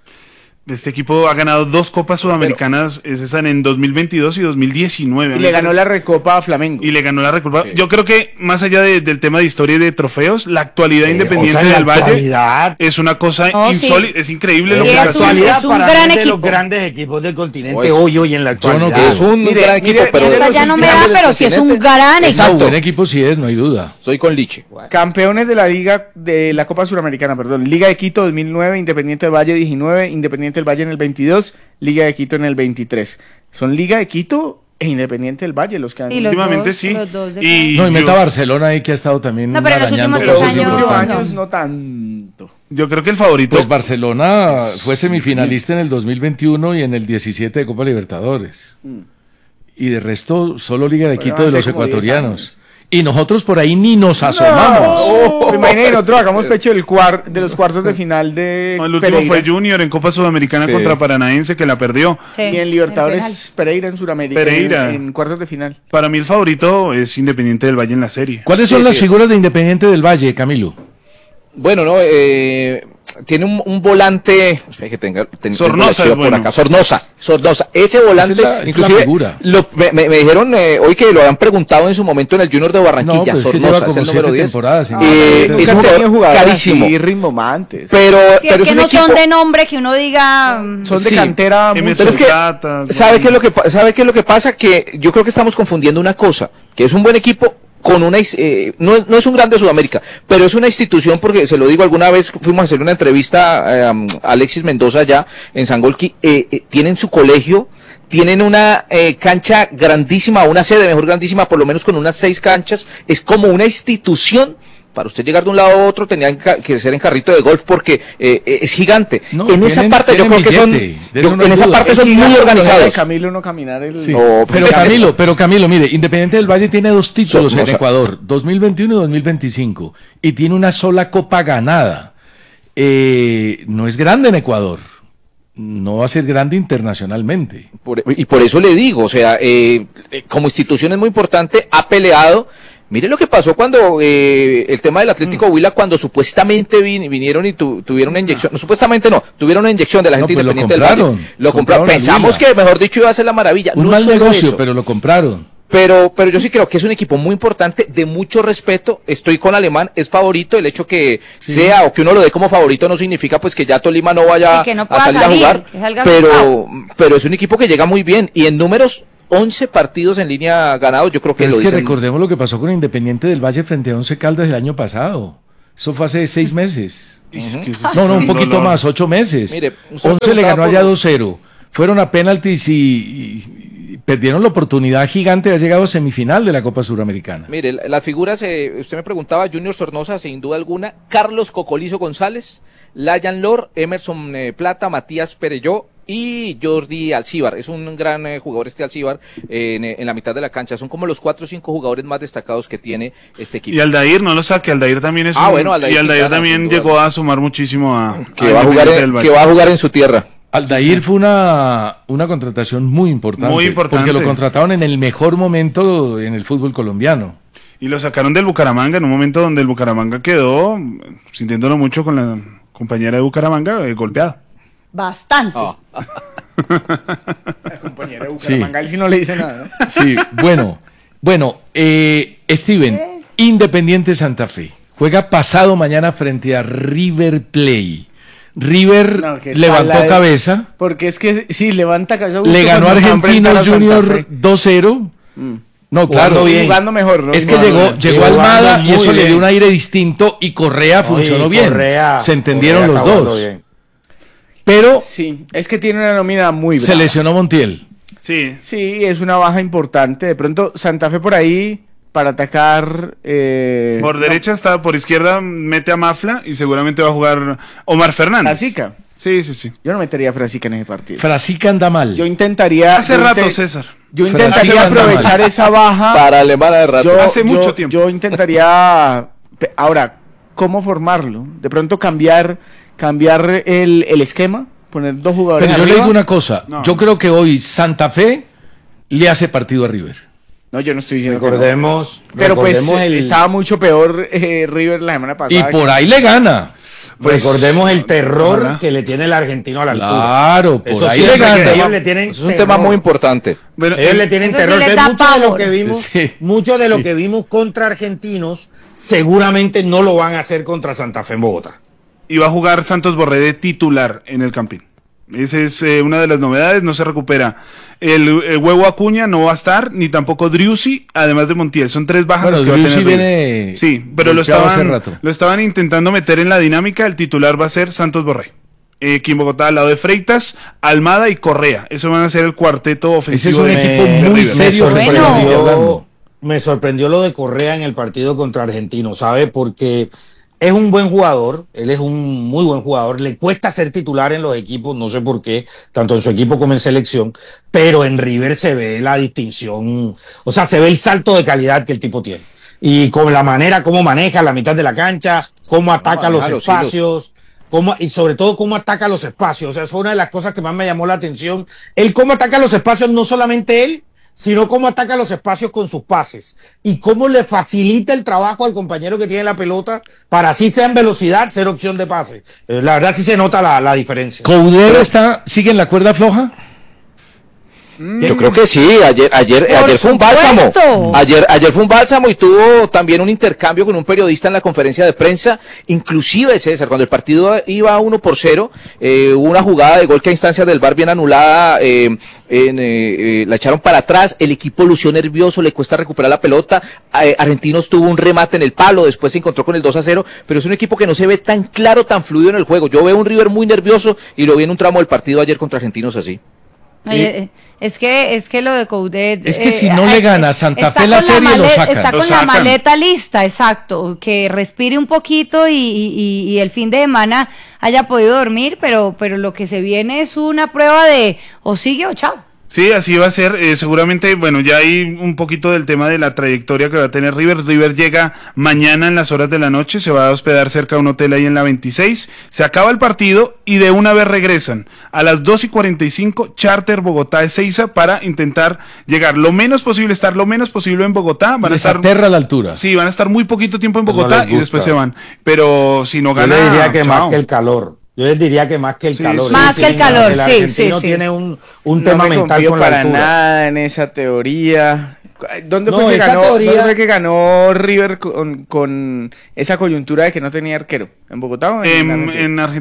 [SPEAKER 6] Este equipo ha ganado dos Copas Sudamericanas, es esa en dos mil veintidós y dos mil diecinueve.
[SPEAKER 2] Y le ganó la Recopa a Flamengo.
[SPEAKER 6] Y le ganó la Recopa.
[SPEAKER 4] Sí.
[SPEAKER 6] Yo creo que más allá de- del tema de historia y de trofeos, la actualidad
[SPEAKER 5] Eh,
[SPEAKER 6] Independiente
[SPEAKER 5] o sea, en la
[SPEAKER 6] del Valle
[SPEAKER 5] actualidad,
[SPEAKER 6] es una cosa
[SPEAKER 3] Oh, sí.
[SPEAKER 6] insólita, es increíble lo
[SPEAKER 5] es
[SPEAKER 6] que
[SPEAKER 3] es
[SPEAKER 5] la
[SPEAKER 6] está
[SPEAKER 3] un-
[SPEAKER 6] haciendo.
[SPEAKER 5] actualidad
[SPEAKER 3] es un
[SPEAKER 5] para
[SPEAKER 3] gran
[SPEAKER 5] mí de los
[SPEAKER 3] equipo.
[SPEAKER 5] grandes equipos del continente
[SPEAKER 4] Pues,
[SPEAKER 5] hoy, hoy en la
[SPEAKER 1] yo no
[SPEAKER 5] actualidad.
[SPEAKER 1] creo.
[SPEAKER 4] Es un
[SPEAKER 2] Mire,
[SPEAKER 4] gran equipo,
[SPEAKER 2] mire,
[SPEAKER 4] pero
[SPEAKER 2] mire
[SPEAKER 3] Esta
[SPEAKER 2] los
[SPEAKER 3] ya no me
[SPEAKER 4] grandes
[SPEAKER 3] da,
[SPEAKER 4] del
[SPEAKER 3] pero sí es un
[SPEAKER 4] continente.
[SPEAKER 3] gran
[SPEAKER 1] No,
[SPEAKER 3] equipo.
[SPEAKER 1] buen equipo sí es, no hay duda.
[SPEAKER 4] Soy con Liche.
[SPEAKER 2] Campeones de la Liga de la Copa Suramericana, perdón. Liga de Quito dos mil nueve, Independiente del Valle diecinueve, Independiente del Valle en el veintidós, Liga de Quito en el veintitrés. Son Liga de Quito e Independiente del Valle los que han
[SPEAKER 3] Sí, los
[SPEAKER 6] Últimamente
[SPEAKER 3] dos,
[SPEAKER 6] sí.
[SPEAKER 3] los dos de
[SPEAKER 6] Y
[SPEAKER 1] No, y meta
[SPEAKER 6] yo,
[SPEAKER 1] Barcelona ahí que ha estado también
[SPEAKER 3] No, pero en los
[SPEAKER 1] arañando
[SPEAKER 3] últimos
[SPEAKER 1] cosas
[SPEAKER 3] diez
[SPEAKER 2] Los
[SPEAKER 3] años,
[SPEAKER 2] últimos
[SPEAKER 1] importantes.
[SPEAKER 2] años no tanto.
[SPEAKER 6] yo creo que el favorito.
[SPEAKER 1] Pues Barcelona fue semifinalista en el dos mil veintiuno y en el diecisiete de Copa Libertadores. Y de resto, solo Liga de
[SPEAKER 2] Bueno,
[SPEAKER 1] Quito de
[SPEAKER 2] hace
[SPEAKER 1] los
[SPEAKER 2] como diez
[SPEAKER 1] ecuatorianos. Y nosotros por ahí ni nos asomamos.
[SPEAKER 2] Oh, imagínense, nosotros hagamos pecho del cuar de los cuartos de final de
[SPEAKER 6] No, el último
[SPEAKER 2] Pereira.
[SPEAKER 6] fue Junior en Copa Sudamericana
[SPEAKER 4] Sí.
[SPEAKER 6] contra Paranaense que la perdió.
[SPEAKER 3] Sí,
[SPEAKER 2] Y en Libertadores, Pereira en Sudamérica.
[SPEAKER 6] Pereira.
[SPEAKER 2] En, en cuartos de final.
[SPEAKER 6] Para mí el favorito es Independiente del Valle en la serie.
[SPEAKER 1] ¿Cuáles son
[SPEAKER 4] Sí,
[SPEAKER 1] las
[SPEAKER 4] sí.
[SPEAKER 1] figuras de Independiente del Valle, Camilo?
[SPEAKER 4] Bueno, no, eh, tiene un, un volante, espera que tenga, ten-
[SPEAKER 6] Sornosa
[SPEAKER 4] tengo la chiva
[SPEAKER 6] es bueno.
[SPEAKER 4] por acá, Sornosa, Sornosa, ese volante,
[SPEAKER 1] Esa es la- esa es la
[SPEAKER 4] inclusive,
[SPEAKER 1] figura.
[SPEAKER 4] lo- me, me- me dijeron eh, hoy que lo habían preguntado en su momento en el Junior de Barranquilla,
[SPEAKER 1] No, pues es que
[SPEAKER 4] Sornosa,
[SPEAKER 1] lleva
[SPEAKER 4] es
[SPEAKER 1] como
[SPEAKER 4] el número
[SPEAKER 1] siete
[SPEAKER 4] diez.
[SPEAKER 1] temporadas,
[SPEAKER 4] Eh,
[SPEAKER 1] ¿no?
[SPEAKER 2] Nunca
[SPEAKER 4] es
[SPEAKER 2] han
[SPEAKER 4] un
[SPEAKER 2] tenido
[SPEAKER 4] jugador
[SPEAKER 2] jugadores
[SPEAKER 4] carísimo,
[SPEAKER 2] así rimbomantes.
[SPEAKER 4] pero,
[SPEAKER 3] Sí,
[SPEAKER 4] pero
[SPEAKER 3] es
[SPEAKER 4] es
[SPEAKER 3] que
[SPEAKER 4] un
[SPEAKER 3] no
[SPEAKER 4] equipo,
[SPEAKER 3] son de nombre que uno diga. mm,
[SPEAKER 2] Son de
[SPEAKER 4] sí.
[SPEAKER 2] cantera
[SPEAKER 6] M.
[SPEAKER 2] mucho.
[SPEAKER 4] Pero es que,
[SPEAKER 6] Plata,
[SPEAKER 4] ¿sabe qué es lo que pa- sabe qué es lo que pasa? Que yo creo que estamos confundiendo una cosa, que es un buen equipo con una is- eh, no es no es un grande de Sudamérica, pero es una institución, porque se lo digo, alguna vez fuimos a hacer una entrevista eh, a Alexis Mendoza allá en Sangolquí, eh, eh, tienen su colegio, tienen una eh, cancha grandísima, una sede mejor grandísima, por lo menos con unas seis canchas, es como una institución. Para usted llegar de un lado a otro tenía que ser en carrito de golf porque eh, es gigante.
[SPEAKER 1] No,
[SPEAKER 4] en esa
[SPEAKER 1] tienen-
[SPEAKER 4] parte yo
[SPEAKER 1] tienen
[SPEAKER 4] creo que son,
[SPEAKER 1] billete, de
[SPEAKER 4] yo-
[SPEAKER 1] eso no
[SPEAKER 4] en
[SPEAKER 1] hay
[SPEAKER 4] esa
[SPEAKER 1] duda.
[SPEAKER 4] parte
[SPEAKER 2] Es
[SPEAKER 4] son muy
[SPEAKER 2] gigante,
[SPEAKER 4] organizados.
[SPEAKER 2] de Camilo no caminar el...
[SPEAKER 1] Sí.
[SPEAKER 4] No,
[SPEAKER 1] pero
[SPEAKER 4] ya-
[SPEAKER 1] Camilo, pero Camilo, mire, Independiente del Valle tiene dos títulos
[SPEAKER 4] So-
[SPEAKER 1] en
[SPEAKER 4] o sea-
[SPEAKER 1] Ecuador, dos mil veintiuno y dos mil veinticinco, y tiene una sola copa ganada. Eh, no es grande en Ecuador, no va a ser grande internacionalmente.
[SPEAKER 4] Por- y por eso le digo, o sea, eh, eh, como institución es muy importante, ha peleado. Mire lo que pasó cuando eh, el tema del Atlético
[SPEAKER 1] Mm.
[SPEAKER 4] Huila, cuando supuestamente vin- vinieron y tu- tuvieron una inyección, no, supuestamente no, tuvieron una inyección de la
[SPEAKER 1] No,
[SPEAKER 4] gente
[SPEAKER 1] pues lo
[SPEAKER 4] independiente del Valle.
[SPEAKER 1] compraron,
[SPEAKER 4] Lo compraron.
[SPEAKER 1] compraron a
[SPEAKER 4] Pensamos
[SPEAKER 1] Huila.
[SPEAKER 4] que, mejor dicho, iba a ser la maravilla.
[SPEAKER 1] Un
[SPEAKER 4] No
[SPEAKER 1] mal
[SPEAKER 4] solo
[SPEAKER 1] negocio,
[SPEAKER 4] eso.
[SPEAKER 1] pero lo compraron.
[SPEAKER 4] Pero, pero yo sí creo que es un equipo muy importante, de mucho respeto. Estoy con Alemán, es favorito. El hecho que sea o que uno lo dé como favorito no significa pues que ya Tolima no vaya
[SPEAKER 3] Y que no
[SPEAKER 4] a
[SPEAKER 3] pueda
[SPEAKER 4] salir,
[SPEAKER 3] salir,
[SPEAKER 4] a jugar.
[SPEAKER 3] que salga
[SPEAKER 4] Pero,
[SPEAKER 3] asustado.
[SPEAKER 4] pero es un equipo que llega muy bien y en números once partidos en línea ganados, yo creo que
[SPEAKER 1] Pero
[SPEAKER 4] lo
[SPEAKER 1] es que
[SPEAKER 4] dicen.
[SPEAKER 1] recordemos lo que pasó con Independiente del Valle frente a Once Caldas el año pasado. Eso fue hace seis meses.
[SPEAKER 6] Es que eso
[SPEAKER 1] No, no,
[SPEAKER 6] es
[SPEAKER 1] un poquito
[SPEAKER 6] dolor.
[SPEAKER 1] más, ocho meses.
[SPEAKER 4] Mire, usted
[SPEAKER 1] Once le
[SPEAKER 4] preguntaba
[SPEAKER 1] ganó
[SPEAKER 4] por-
[SPEAKER 1] allá dos cero. Fueron a penaltis y, y- y perdieron la oportunidad gigante de haber llegado a semifinal de la Copa Suramericana.
[SPEAKER 4] Mire, la- las figuras, eh, usted me preguntaba, Junior Sornosa, sin duda alguna, Carlos Cocolizo González, Layan Lor, Emerson eh, Plata, Matías Perelló y Jordi Alcíbar. Es un gran eh, jugador este Alcíbar eh, en, en la mitad de la cancha. Son como los cuatro o cinco jugadores más destacados que tiene este equipo.
[SPEAKER 6] Y Aldair, no lo saque, Aldair también es
[SPEAKER 4] Ah,
[SPEAKER 6] un-
[SPEAKER 4] bueno, Aldair
[SPEAKER 6] y Aldair
[SPEAKER 4] Quintana,
[SPEAKER 6] también
[SPEAKER 4] sin duda.
[SPEAKER 6] llegó a sumar muchísimo a,
[SPEAKER 4] Que va a jugar
[SPEAKER 6] Independiente
[SPEAKER 4] en-
[SPEAKER 6] del Valle.
[SPEAKER 4] que va a jugar en su tierra.
[SPEAKER 1] Aldair fue una, una contratación muy importante.
[SPEAKER 6] Muy importante.
[SPEAKER 1] Porque lo contrataron en el mejor momento en el fútbol colombiano.
[SPEAKER 6] Y lo sacaron del Bucaramanga en un momento donde el Bucaramanga quedó, mm, sintiéndolo mucho con la compañera de Bucaramanga, eh, golpeado.
[SPEAKER 3] Bastante.
[SPEAKER 2] La compañera de Bucaramanga, él sí no le dice nada. ¿no?
[SPEAKER 1] Sí, bueno, bueno, eh, Steven, Independiente Santa Fe juega pasado mañana frente a River Play. River
[SPEAKER 2] No, que
[SPEAKER 1] levantó
[SPEAKER 2] sala de-
[SPEAKER 1] cabeza,
[SPEAKER 2] Porque es que sí, levanta cabeza.
[SPEAKER 1] le ganó a
[SPEAKER 2] cuando va a enfrentar
[SPEAKER 1] Argentinos
[SPEAKER 2] a Santa
[SPEAKER 1] Junior
[SPEAKER 2] Fe.
[SPEAKER 1] dos cero.
[SPEAKER 2] Mm.
[SPEAKER 1] No, claro,
[SPEAKER 5] Jugando bien.
[SPEAKER 2] Jugando mejor, ¿no?
[SPEAKER 1] es que
[SPEAKER 2] Jugando
[SPEAKER 1] llegó,
[SPEAKER 2] bien.
[SPEAKER 1] llegó
[SPEAKER 5] Jugando
[SPEAKER 1] Almada y
[SPEAKER 5] muy
[SPEAKER 1] eso le dio
[SPEAKER 5] bien.
[SPEAKER 1] un aire distinto y Correa
[SPEAKER 5] No,
[SPEAKER 1] funcionó
[SPEAKER 5] y
[SPEAKER 1] bien.
[SPEAKER 5] Correa-
[SPEAKER 1] Se entendieron
[SPEAKER 5] Correa
[SPEAKER 1] los
[SPEAKER 5] está jugando
[SPEAKER 1] dos.
[SPEAKER 5] bien.
[SPEAKER 1] Pero
[SPEAKER 2] Sí, es que tiene una nómina muy
[SPEAKER 1] se
[SPEAKER 2] brava.
[SPEAKER 1] lesionó Montiel.
[SPEAKER 6] Sí,
[SPEAKER 2] Sí, es una baja importante. De pronto, Santa Fe por ahí para atacar. Eh,
[SPEAKER 6] por derecha está, por izquierda mete a Mafla y seguramente va a jugar Omar Fernández.
[SPEAKER 2] Frasica.
[SPEAKER 6] Sí, sí, sí.
[SPEAKER 2] Yo no metería a Frasica en ese partido.
[SPEAKER 1] Frasica anda mal.
[SPEAKER 2] Yo intentaría.
[SPEAKER 6] Hace
[SPEAKER 2] yo
[SPEAKER 6] rato,
[SPEAKER 2] inte-
[SPEAKER 6] César.
[SPEAKER 2] Yo
[SPEAKER 1] Frasica
[SPEAKER 2] intentaría
[SPEAKER 1] anda
[SPEAKER 2] aprovechar
[SPEAKER 1] mal.
[SPEAKER 2] esa baja.
[SPEAKER 4] Para Alemana de rato.
[SPEAKER 2] Yo,
[SPEAKER 6] Hace
[SPEAKER 2] yo-
[SPEAKER 6] mucho tiempo.
[SPEAKER 2] Yo intentaría. pe- Ahora, ¿cómo formarlo? De pronto cambiar, cambiar el, el esquema, poner dos jugadores.
[SPEAKER 1] Pero yo le
[SPEAKER 2] arriba.
[SPEAKER 1] digo una cosa,
[SPEAKER 6] No.
[SPEAKER 1] yo creo que hoy Santa Fe le hace partido a River.
[SPEAKER 2] No, yo no estoy diciendo. que no.
[SPEAKER 5] Recordemos,
[SPEAKER 2] Pero pues
[SPEAKER 5] recordemos el,
[SPEAKER 2] estaba mucho peor eh, River la semana
[SPEAKER 1] Y
[SPEAKER 2] pasada.
[SPEAKER 1] por ahí le gana.
[SPEAKER 6] Pues,
[SPEAKER 5] recordemos el terror
[SPEAKER 6] ojalá.
[SPEAKER 5] que le tiene el argentino a la altura.
[SPEAKER 1] Claro, por
[SPEAKER 5] Eso
[SPEAKER 1] ahí le
[SPEAKER 5] siempre que
[SPEAKER 1] gana.
[SPEAKER 5] ellos le tienen
[SPEAKER 4] Es un
[SPEAKER 5] terror.
[SPEAKER 4] tema muy importante.
[SPEAKER 6] Bueno,
[SPEAKER 5] Ellos
[SPEAKER 6] eh,
[SPEAKER 5] le tienen
[SPEAKER 3] Eso
[SPEAKER 5] terror.
[SPEAKER 3] sí les
[SPEAKER 5] Entonces,
[SPEAKER 3] da
[SPEAKER 5] mucho de lo
[SPEAKER 3] pavor.
[SPEAKER 5] que vimos,
[SPEAKER 1] Sí.
[SPEAKER 5] mucho de lo que vimos contra argentinos, seguramente no lo van a hacer contra Santa Fe en Bogotá.
[SPEAKER 6] iba a jugar Santos Borré de titular en el Campín. Esa es eh, una de las novedades, no se recupera. El, el Huevo Acuña no va a estar, ni tampoco Driussi, además de Montiel. Son tres bajas
[SPEAKER 1] Bueno,
[SPEAKER 6] las que va a
[SPEAKER 1] Driussi
[SPEAKER 6] tener River.
[SPEAKER 1] viene
[SPEAKER 6] Sí, pero lo
[SPEAKER 1] golpeado hace
[SPEAKER 6] estaban,
[SPEAKER 1] rato.
[SPEAKER 6] lo estaban intentando meter en la dinámica. El titular va a ser Santos Borré. Eh, aquí en Bogotá, al lado de Freitas, Almada y Correa. Eso van a ser el cuarteto ofensivo.
[SPEAKER 1] es un
[SPEAKER 6] de-
[SPEAKER 1] equipo
[SPEAKER 6] de
[SPEAKER 1] muy
[SPEAKER 6] River.
[SPEAKER 1] serio.
[SPEAKER 5] Me
[SPEAKER 3] Bueno.
[SPEAKER 5] sorprendió,
[SPEAKER 1] Hablando.
[SPEAKER 5] me sorprendió lo de Correa en el partido contra Argentino, ¿sabe? Porque es un buen jugador, él es un muy buen jugador, le cuesta ser titular en los equipos, no sé por qué, tanto en su equipo como en selección, pero en River se ve la distinción, o sea, se ve el salto de calidad que el tipo tiene. Y con la manera como maneja la mitad de la cancha, cómo ataca los
[SPEAKER 4] maneja los
[SPEAKER 5] espacios, cómo, y sobre todo cómo ataca los espacios. O sea, fue una de las cosas que más me llamó la atención. Él cómo ataca los espacios, no solamente él, sino cómo ataca los espacios con sus pases y cómo le facilita el trabajo al compañero que tiene la pelota para así sea en velocidad ser opción de pase. Eh, La verdad sí se nota la, la diferencia.
[SPEAKER 1] ¿Coudet está, sigue en la cuerda floja?
[SPEAKER 4] Yo creo que sí, ayer, ayer,
[SPEAKER 3] Por
[SPEAKER 4] ayer fue un bálsamo.
[SPEAKER 3] supuesto.
[SPEAKER 4] Ayer, ayer fue un bálsamo y tuvo también un intercambio con un periodista en la conferencia de prensa. Inclusive, César, cuando el partido iba uno por cero, eh, hubo una jugada de gol que a instancias del V A R bien anulada, eh, en, eh, eh, la echaron para atrás, el equipo lució nervioso, le cuesta recuperar la pelota. Eh, Argentinos tuvo un remate en el palo, después se encontró con el dos a cero, pero es un equipo que no se ve tan claro, tan fluido en el juego. Yo veo un River muy nervioso y lo vi en un tramo del partido ayer contra Argentinos así.
[SPEAKER 3] Oye, eh, es que es que lo de Coudet
[SPEAKER 1] Es que
[SPEAKER 3] eh,
[SPEAKER 1] si no le
[SPEAKER 3] es-
[SPEAKER 1] gana Santa
[SPEAKER 3] está
[SPEAKER 1] Fe la
[SPEAKER 3] con
[SPEAKER 1] serie, lo
[SPEAKER 3] male-
[SPEAKER 1] sacan.
[SPEAKER 3] Está
[SPEAKER 6] Lo
[SPEAKER 3] con
[SPEAKER 6] sacan.
[SPEAKER 3] la maleta lista, exacto, que respire un poquito y, y- y el fin de semana haya podido dormir, pero pero lo que se viene es una prueba de o sigue o chao.
[SPEAKER 6] Sí, así va a ser. Eh, seguramente, bueno, ya hay un poquito del tema de la trayectoria que va a tener River. River llega mañana en las horas de la noche, se va a hospedar cerca de un hotel ahí en la veintiséis. Se acaba el partido y de una vez regresan. A las dos y cuarenta y cinco, charter Bogotá Ezeiza para intentar llegar lo menos posible, estar lo menos posible en Bogotá. Van a
[SPEAKER 1] Les
[SPEAKER 6] estar,
[SPEAKER 1] aterra la altura.
[SPEAKER 6] sí, van a estar muy poquito tiempo en
[SPEAKER 5] No
[SPEAKER 6] Bogotá
[SPEAKER 5] les
[SPEAKER 6] y después
[SPEAKER 5] gusta.
[SPEAKER 6] se van. Pero si no
[SPEAKER 5] Yo
[SPEAKER 6] gana,
[SPEAKER 5] les diría que
[SPEAKER 6] chao.
[SPEAKER 5] más que el calor. Yo les diría que más que el
[SPEAKER 6] Sí,
[SPEAKER 5] calor.
[SPEAKER 6] sí.
[SPEAKER 3] Más que el calor,
[SPEAKER 5] el
[SPEAKER 3] sí,
[SPEAKER 5] argentino
[SPEAKER 3] sí, sí.
[SPEAKER 5] tiene un, un
[SPEAKER 2] No
[SPEAKER 5] tema
[SPEAKER 2] me
[SPEAKER 5] mental
[SPEAKER 2] confío
[SPEAKER 5] con la
[SPEAKER 2] para
[SPEAKER 5] altura.
[SPEAKER 2] nada en esa teoría. ¿Dónde,
[SPEAKER 5] No,
[SPEAKER 2] fue que
[SPEAKER 5] esa
[SPEAKER 2] ganó,
[SPEAKER 5] teoría-
[SPEAKER 2] ¿Dónde fue que ganó River con, con esa coyuntura de que no tenía arquero? ¿En Bogotá o en,
[SPEAKER 6] En,
[SPEAKER 2] Argentina?
[SPEAKER 6] en Argentina.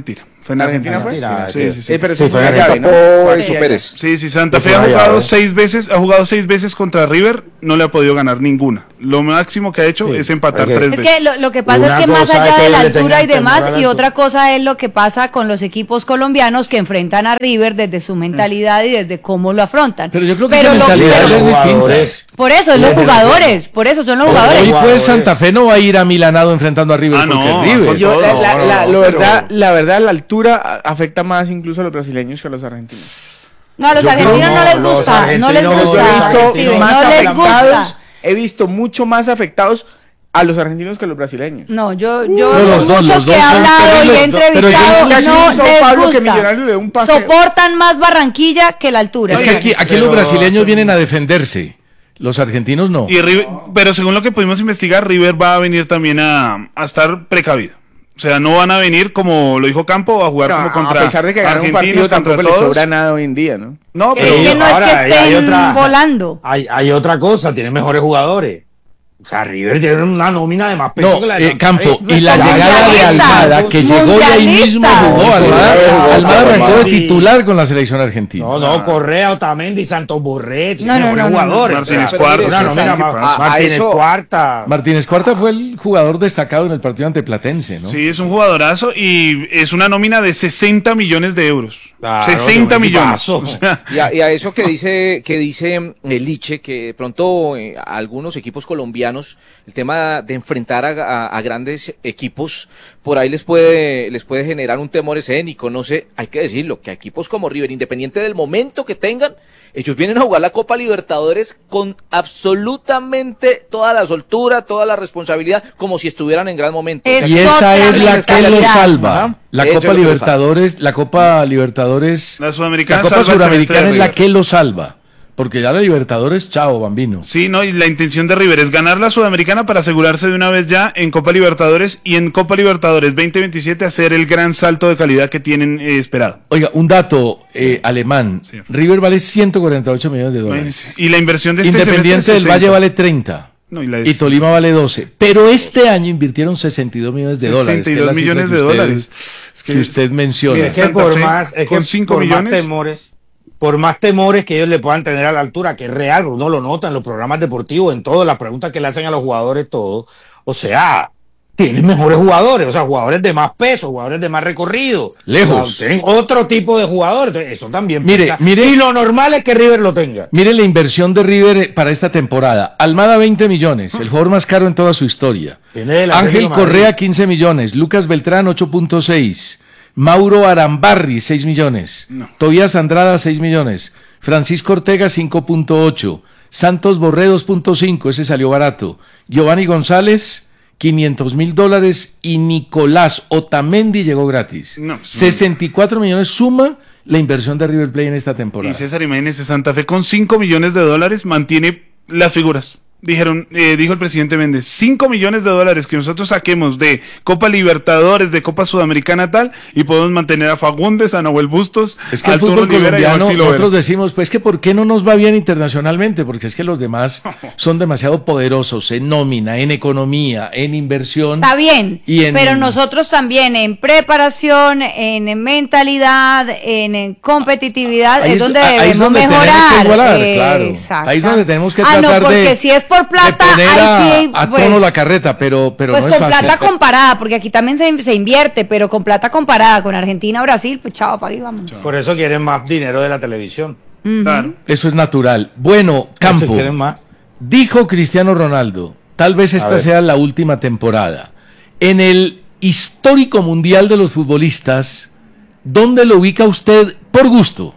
[SPEAKER 2] ¿Fue en Argentina? ¿Fue?
[SPEAKER 5] Argentina,
[SPEAKER 2] Sí, sí, sí.
[SPEAKER 5] Eh,
[SPEAKER 2] pero
[SPEAKER 5] sí,
[SPEAKER 2] eso
[SPEAKER 5] fue
[SPEAKER 2] fue
[SPEAKER 5] en
[SPEAKER 2] una llave,
[SPEAKER 5] Argentina.
[SPEAKER 2] ¿no?
[SPEAKER 4] Por
[SPEAKER 2] Sí,
[SPEAKER 4] su
[SPEAKER 2] ya,
[SPEAKER 4] Pérez.
[SPEAKER 6] Sí, sí, Santa Fe
[SPEAKER 5] Eso
[SPEAKER 6] ha
[SPEAKER 5] fue
[SPEAKER 6] jugado
[SPEAKER 5] allá,
[SPEAKER 6] seis veces, ha jugado seis veces contra River, no le ha podido ganar ninguna. Lo máximo que ha hecho
[SPEAKER 5] Sí,
[SPEAKER 6] es empatar
[SPEAKER 5] ok.
[SPEAKER 6] tres
[SPEAKER 3] Es
[SPEAKER 6] veces.
[SPEAKER 3] que lo, lo que pasa
[SPEAKER 5] Una
[SPEAKER 3] es que más
[SPEAKER 5] cosa
[SPEAKER 3] allá
[SPEAKER 5] es que
[SPEAKER 3] de la
[SPEAKER 5] le
[SPEAKER 3] altura
[SPEAKER 5] tengan
[SPEAKER 3] y demás,
[SPEAKER 5] temor a la
[SPEAKER 3] y
[SPEAKER 5] altura.
[SPEAKER 3] otra cosa es lo que pasa con los equipos colombianos que enfrentan a River desde su mentalidad y desde cómo lo afrontan.
[SPEAKER 1] Pero yo creo que
[SPEAKER 3] Pero
[SPEAKER 1] esa
[SPEAKER 3] lo-
[SPEAKER 1] mentalidad
[SPEAKER 3] pero-
[SPEAKER 1] es distinta.
[SPEAKER 5] jugadores.
[SPEAKER 3] por eso, es los
[SPEAKER 5] Desde-
[SPEAKER 3] jugadores, por eso son los
[SPEAKER 1] Hoy
[SPEAKER 3] jugadores.
[SPEAKER 1] pues Santa Fe no va a ir a Milanado enfrentando a River
[SPEAKER 6] Ah,
[SPEAKER 1] porque
[SPEAKER 6] no,
[SPEAKER 1] es River.
[SPEAKER 2] Yo, la, la,
[SPEAKER 5] No, no,
[SPEAKER 2] la-
[SPEAKER 5] no,
[SPEAKER 2] lo
[SPEAKER 5] pero-
[SPEAKER 2] verdad, la verdad, la altura a- afecta más incluso a los brasileños que a los argentinos.
[SPEAKER 3] No, a los
[SPEAKER 5] Yo creo
[SPEAKER 3] argentinos no
[SPEAKER 5] no,
[SPEAKER 3] les
[SPEAKER 5] los
[SPEAKER 3] gusta, no les
[SPEAKER 5] argentinos-
[SPEAKER 3] gusta,
[SPEAKER 2] Yo he
[SPEAKER 5] los
[SPEAKER 2] visto
[SPEAKER 5] argentinos
[SPEAKER 2] más
[SPEAKER 3] no les
[SPEAKER 2] afectados,
[SPEAKER 3] gusta.
[SPEAKER 2] he visto mucho más afectados a los argentinos que a los brasileños.
[SPEAKER 3] No, yo, yo
[SPEAKER 1] No, los dos,
[SPEAKER 3] muchos
[SPEAKER 1] los
[SPEAKER 3] que
[SPEAKER 1] dos
[SPEAKER 3] he
[SPEAKER 1] son
[SPEAKER 3] hablado y
[SPEAKER 1] terribles,
[SPEAKER 3] he
[SPEAKER 1] pero yo
[SPEAKER 3] entrevistado
[SPEAKER 2] nunca he sido
[SPEAKER 3] no
[SPEAKER 2] un Sao
[SPEAKER 3] les
[SPEAKER 2] Paulo que
[SPEAKER 3] gusta.
[SPEAKER 2] Millonarios le dé un pase.
[SPEAKER 3] Soportan más Barranquilla que la altura.
[SPEAKER 1] Es que aquí, aquí
[SPEAKER 5] Pero-
[SPEAKER 1] los brasileños vienen a defenderse, los argentinos no.
[SPEAKER 6] Y River- pero según lo que pudimos investigar, River va a venir también a, a estar precavido. O sea, no van a venir como lo dijo Campo a jugar
[SPEAKER 2] No,
[SPEAKER 6] como contra
[SPEAKER 2] a pesar de que ganar un partido
[SPEAKER 6] argentinos, contra
[SPEAKER 2] tampoco les
[SPEAKER 6] todos.
[SPEAKER 2] sobra nada hoy en día, ¿no?
[SPEAKER 6] No,
[SPEAKER 3] Es
[SPEAKER 6] pero
[SPEAKER 3] que no es
[SPEAKER 5] ahora,
[SPEAKER 3] que
[SPEAKER 5] ahí hay
[SPEAKER 3] estén
[SPEAKER 5] otra-
[SPEAKER 3] volando.
[SPEAKER 5] Hay, hay otra cosa, tiene mejores jugadores. O sea, River tiene una nómina de más peso
[SPEAKER 1] No,
[SPEAKER 5] que la de
[SPEAKER 1] eh,
[SPEAKER 5] Santa
[SPEAKER 1] Campo,
[SPEAKER 5] Fe.
[SPEAKER 1] y la
[SPEAKER 5] Ya,
[SPEAKER 1] llegada de
[SPEAKER 3] mundialista,
[SPEAKER 1] Almada, que llegó y ahí mismo
[SPEAKER 3] mundialista.
[SPEAKER 1] jugó Almada.
[SPEAKER 5] Mundialista.
[SPEAKER 1] Almada arrancó de
[SPEAKER 5] Martí.
[SPEAKER 1] titular con la selección argentina.
[SPEAKER 5] No, no, Correa, Otamendi, Santos Borré, tiene
[SPEAKER 3] No, no,
[SPEAKER 5] mejores
[SPEAKER 3] no, no, no.
[SPEAKER 5] jugadores.
[SPEAKER 6] Martínez
[SPEAKER 5] O sea,
[SPEAKER 6] Cuarta.
[SPEAKER 5] Una nómina
[SPEAKER 6] César,
[SPEAKER 5] más.
[SPEAKER 6] ¿qué
[SPEAKER 4] pasa?
[SPEAKER 5] Martínez
[SPEAKER 4] A eso-
[SPEAKER 5] Cuarta.
[SPEAKER 1] Martínez Cuarta fue el jugador destacado en el partido ante Platense, ¿no?
[SPEAKER 6] sí, es un jugadorazo y es una nómina de sesenta millones de euros.
[SPEAKER 5] Claro,
[SPEAKER 6] sesenta
[SPEAKER 5] qué
[SPEAKER 6] millones.
[SPEAKER 5] equipazo.
[SPEAKER 6] O sea,
[SPEAKER 4] Y a, y a eso que dice que dice el Liche, que de pronto eh, a algunos equipos colombianos, el tema de enfrentar a, a- a grandes equipos, por ahí les puede les puede generar un temor escénico, no sé, hay que decirlo, que a equipos como River, independiente del momento que tengan, ellos vienen a jugar la Copa Libertadores con absolutamente toda la soltura, toda la responsabilidad, como si estuvieran en gran momento.
[SPEAKER 3] Es
[SPEAKER 1] Y esa
[SPEAKER 3] otra
[SPEAKER 1] es la que lo
[SPEAKER 3] mentalidad.
[SPEAKER 1] salva.
[SPEAKER 4] Ajá.
[SPEAKER 1] La
[SPEAKER 4] Eso
[SPEAKER 1] Copa
[SPEAKER 4] es lo que lo
[SPEAKER 1] Libertadores, la Copa Libertadores,
[SPEAKER 6] La Sudamericana
[SPEAKER 1] la Copa
[SPEAKER 6] salva el
[SPEAKER 1] Suramericana
[SPEAKER 6] semestre
[SPEAKER 1] es
[SPEAKER 6] de
[SPEAKER 1] la
[SPEAKER 6] River.
[SPEAKER 1] que lo salva. Porque ya la Libertadores, chao, bambino.
[SPEAKER 6] sí, no, y la intención de River es ganar la Sudamericana para asegurarse de una vez ya en Copa Libertadores y en Copa Libertadores veinte veintisiete hacer el gran salto de calidad que tienen eh, esperado.
[SPEAKER 1] Oiga, un dato eh, alemán.
[SPEAKER 6] Sí.
[SPEAKER 1] River vale ciento cuarenta y ocho millones de dólares.
[SPEAKER 6] Y la inversión de este
[SPEAKER 1] Independiente
[SPEAKER 6] semestre
[SPEAKER 1] del
[SPEAKER 6] es
[SPEAKER 1] Valle
[SPEAKER 6] sesenta.
[SPEAKER 1] vale treinta.
[SPEAKER 6] No, y la
[SPEAKER 1] Y Tolima vale doce. Pero este año invirtieron sesenta y dos millones de dólares. que es la
[SPEAKER 6] sesenta y dos
[SPEAKER 1] cifra
[SPEAKER 6] millones
[SPEAKER 1] que
[SPEAKER 6] de
[SPEAKER 1] usted-
[SPEAKER 6] dólares. Es
[SPEAKER 1] Que usted menciona.
[SPEAKER 5] Mire, es que
[SPEAKER 6] Santa
[SPEAKER 5] por
[SPEAKER 6] Fe,
[SPEAKER 5] más, es
[SPEAKER 6] con
[SPEAKER 5] que
[SPEAKER 6] cinco
[SPEAKER 5] por
[SPEAKER 6] millones.
[SPEAKER 5] más temores, por más temores que ellos le puedan tener a la altura, que es real, uno lo nota en los programas deportivos, en todas las preguntas que le hacen a los jugadores, todo. O sea, tienen mejores jugadores, o sea, jugadores de más peso, jugadores de más recorrido.
[SPEAKER 1] Lejos.
[SPEAKER 5] O sea, tienen otro tipo de jugadores, entonces eso también
[SPEAKER 1] Mire,
[SPEAKER 5] pesa.
[SPEAKER 1] mire-
[SPEAKER 5] Y lo normal es que River lo tenga.
[SPEAKER 1] Mire la inversión de River eh, para esta temporada. Almada veinte millones, el jugador más caro en toda su historia.
[SPEAKER 5] Tiene el
[SPEAKER 1] Ángel
[SPEAKER 5] Atlético de Madrid.
[SPEAKER 1] Correa quince millones, Lucas Beltrán ocho punto seis, Mauro Arambarri seis millones,
[SPEAKER 6] No.
[SPEAKER 1] Tobías Andrada seis millones, Francisco Ortega cinco punto ocho, Santos Borré dos punto cinco, ese salió barato, Giovanni González quinientos mil dólares y Nicolás Otamendi llegó gratis.
[SPEAKER 6] No, pues,
[SPEAKER 1] sesenta y cuatro millones suma la inversión de River Plate en esta
[SPEAKER 6] Y
[SPEAKER 1] temporada.
[SPEAKER 6] César, imagínese, Santa Fe con cinco millones de dólares mantiene las figuras. Dijeron, eh, dijo el presidente Méndez, cinco millones de dólares que nosotros saquemos de Copa Libertadores, de Copa Sudamericana tal, y podemos mantener a Fagundes, a Nahuel Bustos,
[SPEAKER 1] Es que el
[SPEAKER 6] Arturo
[SPEAKER 1] fútbol
[SPEAKER 6] Rivera y a
[SPEAKER 1] colombiano,
[SPEAKER 6] Maxi Lovera.
[SPEAKER 1] nosotros decimos, pues que ¿por qué no nos va bien internacionalmente? Porque es que los demás son demasiado poderosos en nómina, en economía, en inversión.
[SPEAKER 3] Está bien,
[SPEAKER 1] Y en-
[SPEAKER 3] pero nosotros también en preparación, en mentalidad, en, en competitividad,
[SPEAKER 1] Ahí
[SPEAKER 3] es
[SPEAKER 1] es-
[SPEAKER 3] donde
[SPEAKER 1] ahí es
[SPEAKER 3] debemos
[SPEAKER 1] donde tenemos
[SPEAKER 3] mejorar.
[SPEAKER 1] que igualar,
[SPEAKER 3] Eh,
[SPEAKER 1] claro.
[SPEAKER 3] exacto.
[SPEAKER 1] Ahí es donde tenemos que
[SPEAKER 3] Ah, no,
[SPEAKER 1] tratar
[SPEAKER 3] porque
[SPEAKER 1] de,
[SPEAKER 3] si es por plata,
[SPEAKER 1] de poner a,
[SPEAKER 3] ahí sí,
[SPEAKER 1] a
[SPEAKER 3] pues,
[SPEAKER 1] tono la carreta, pero, pero
[SPEAKER 3] pues
[SPEAKER 1] no es
[SPEAKER 3] con
[SPEAKER 1] fácil.
[SPEAKER 3] plata comparada, porque aquí también se, se invierte, pero con plata comparada con Argentina o Brasil, pues chao, para ahí vamos.
[SPEAKER 5] Por eso quieren más dinero de la televisión.
[SPEAKER 6] Claro.
[SPEAKER 1] Eso es natural. Bueno, Campo,
[SPEAKER 5] Eso quieren más.
[SPEAKER 1] dijo Cristiano Ronaldo, tal vez esta
[SPEAKER 5] ver.
[SPEAKER 1] sea la última temporada. En el histórico mundial de los futbolistas, ¿dónde lo ubica usted por gusto?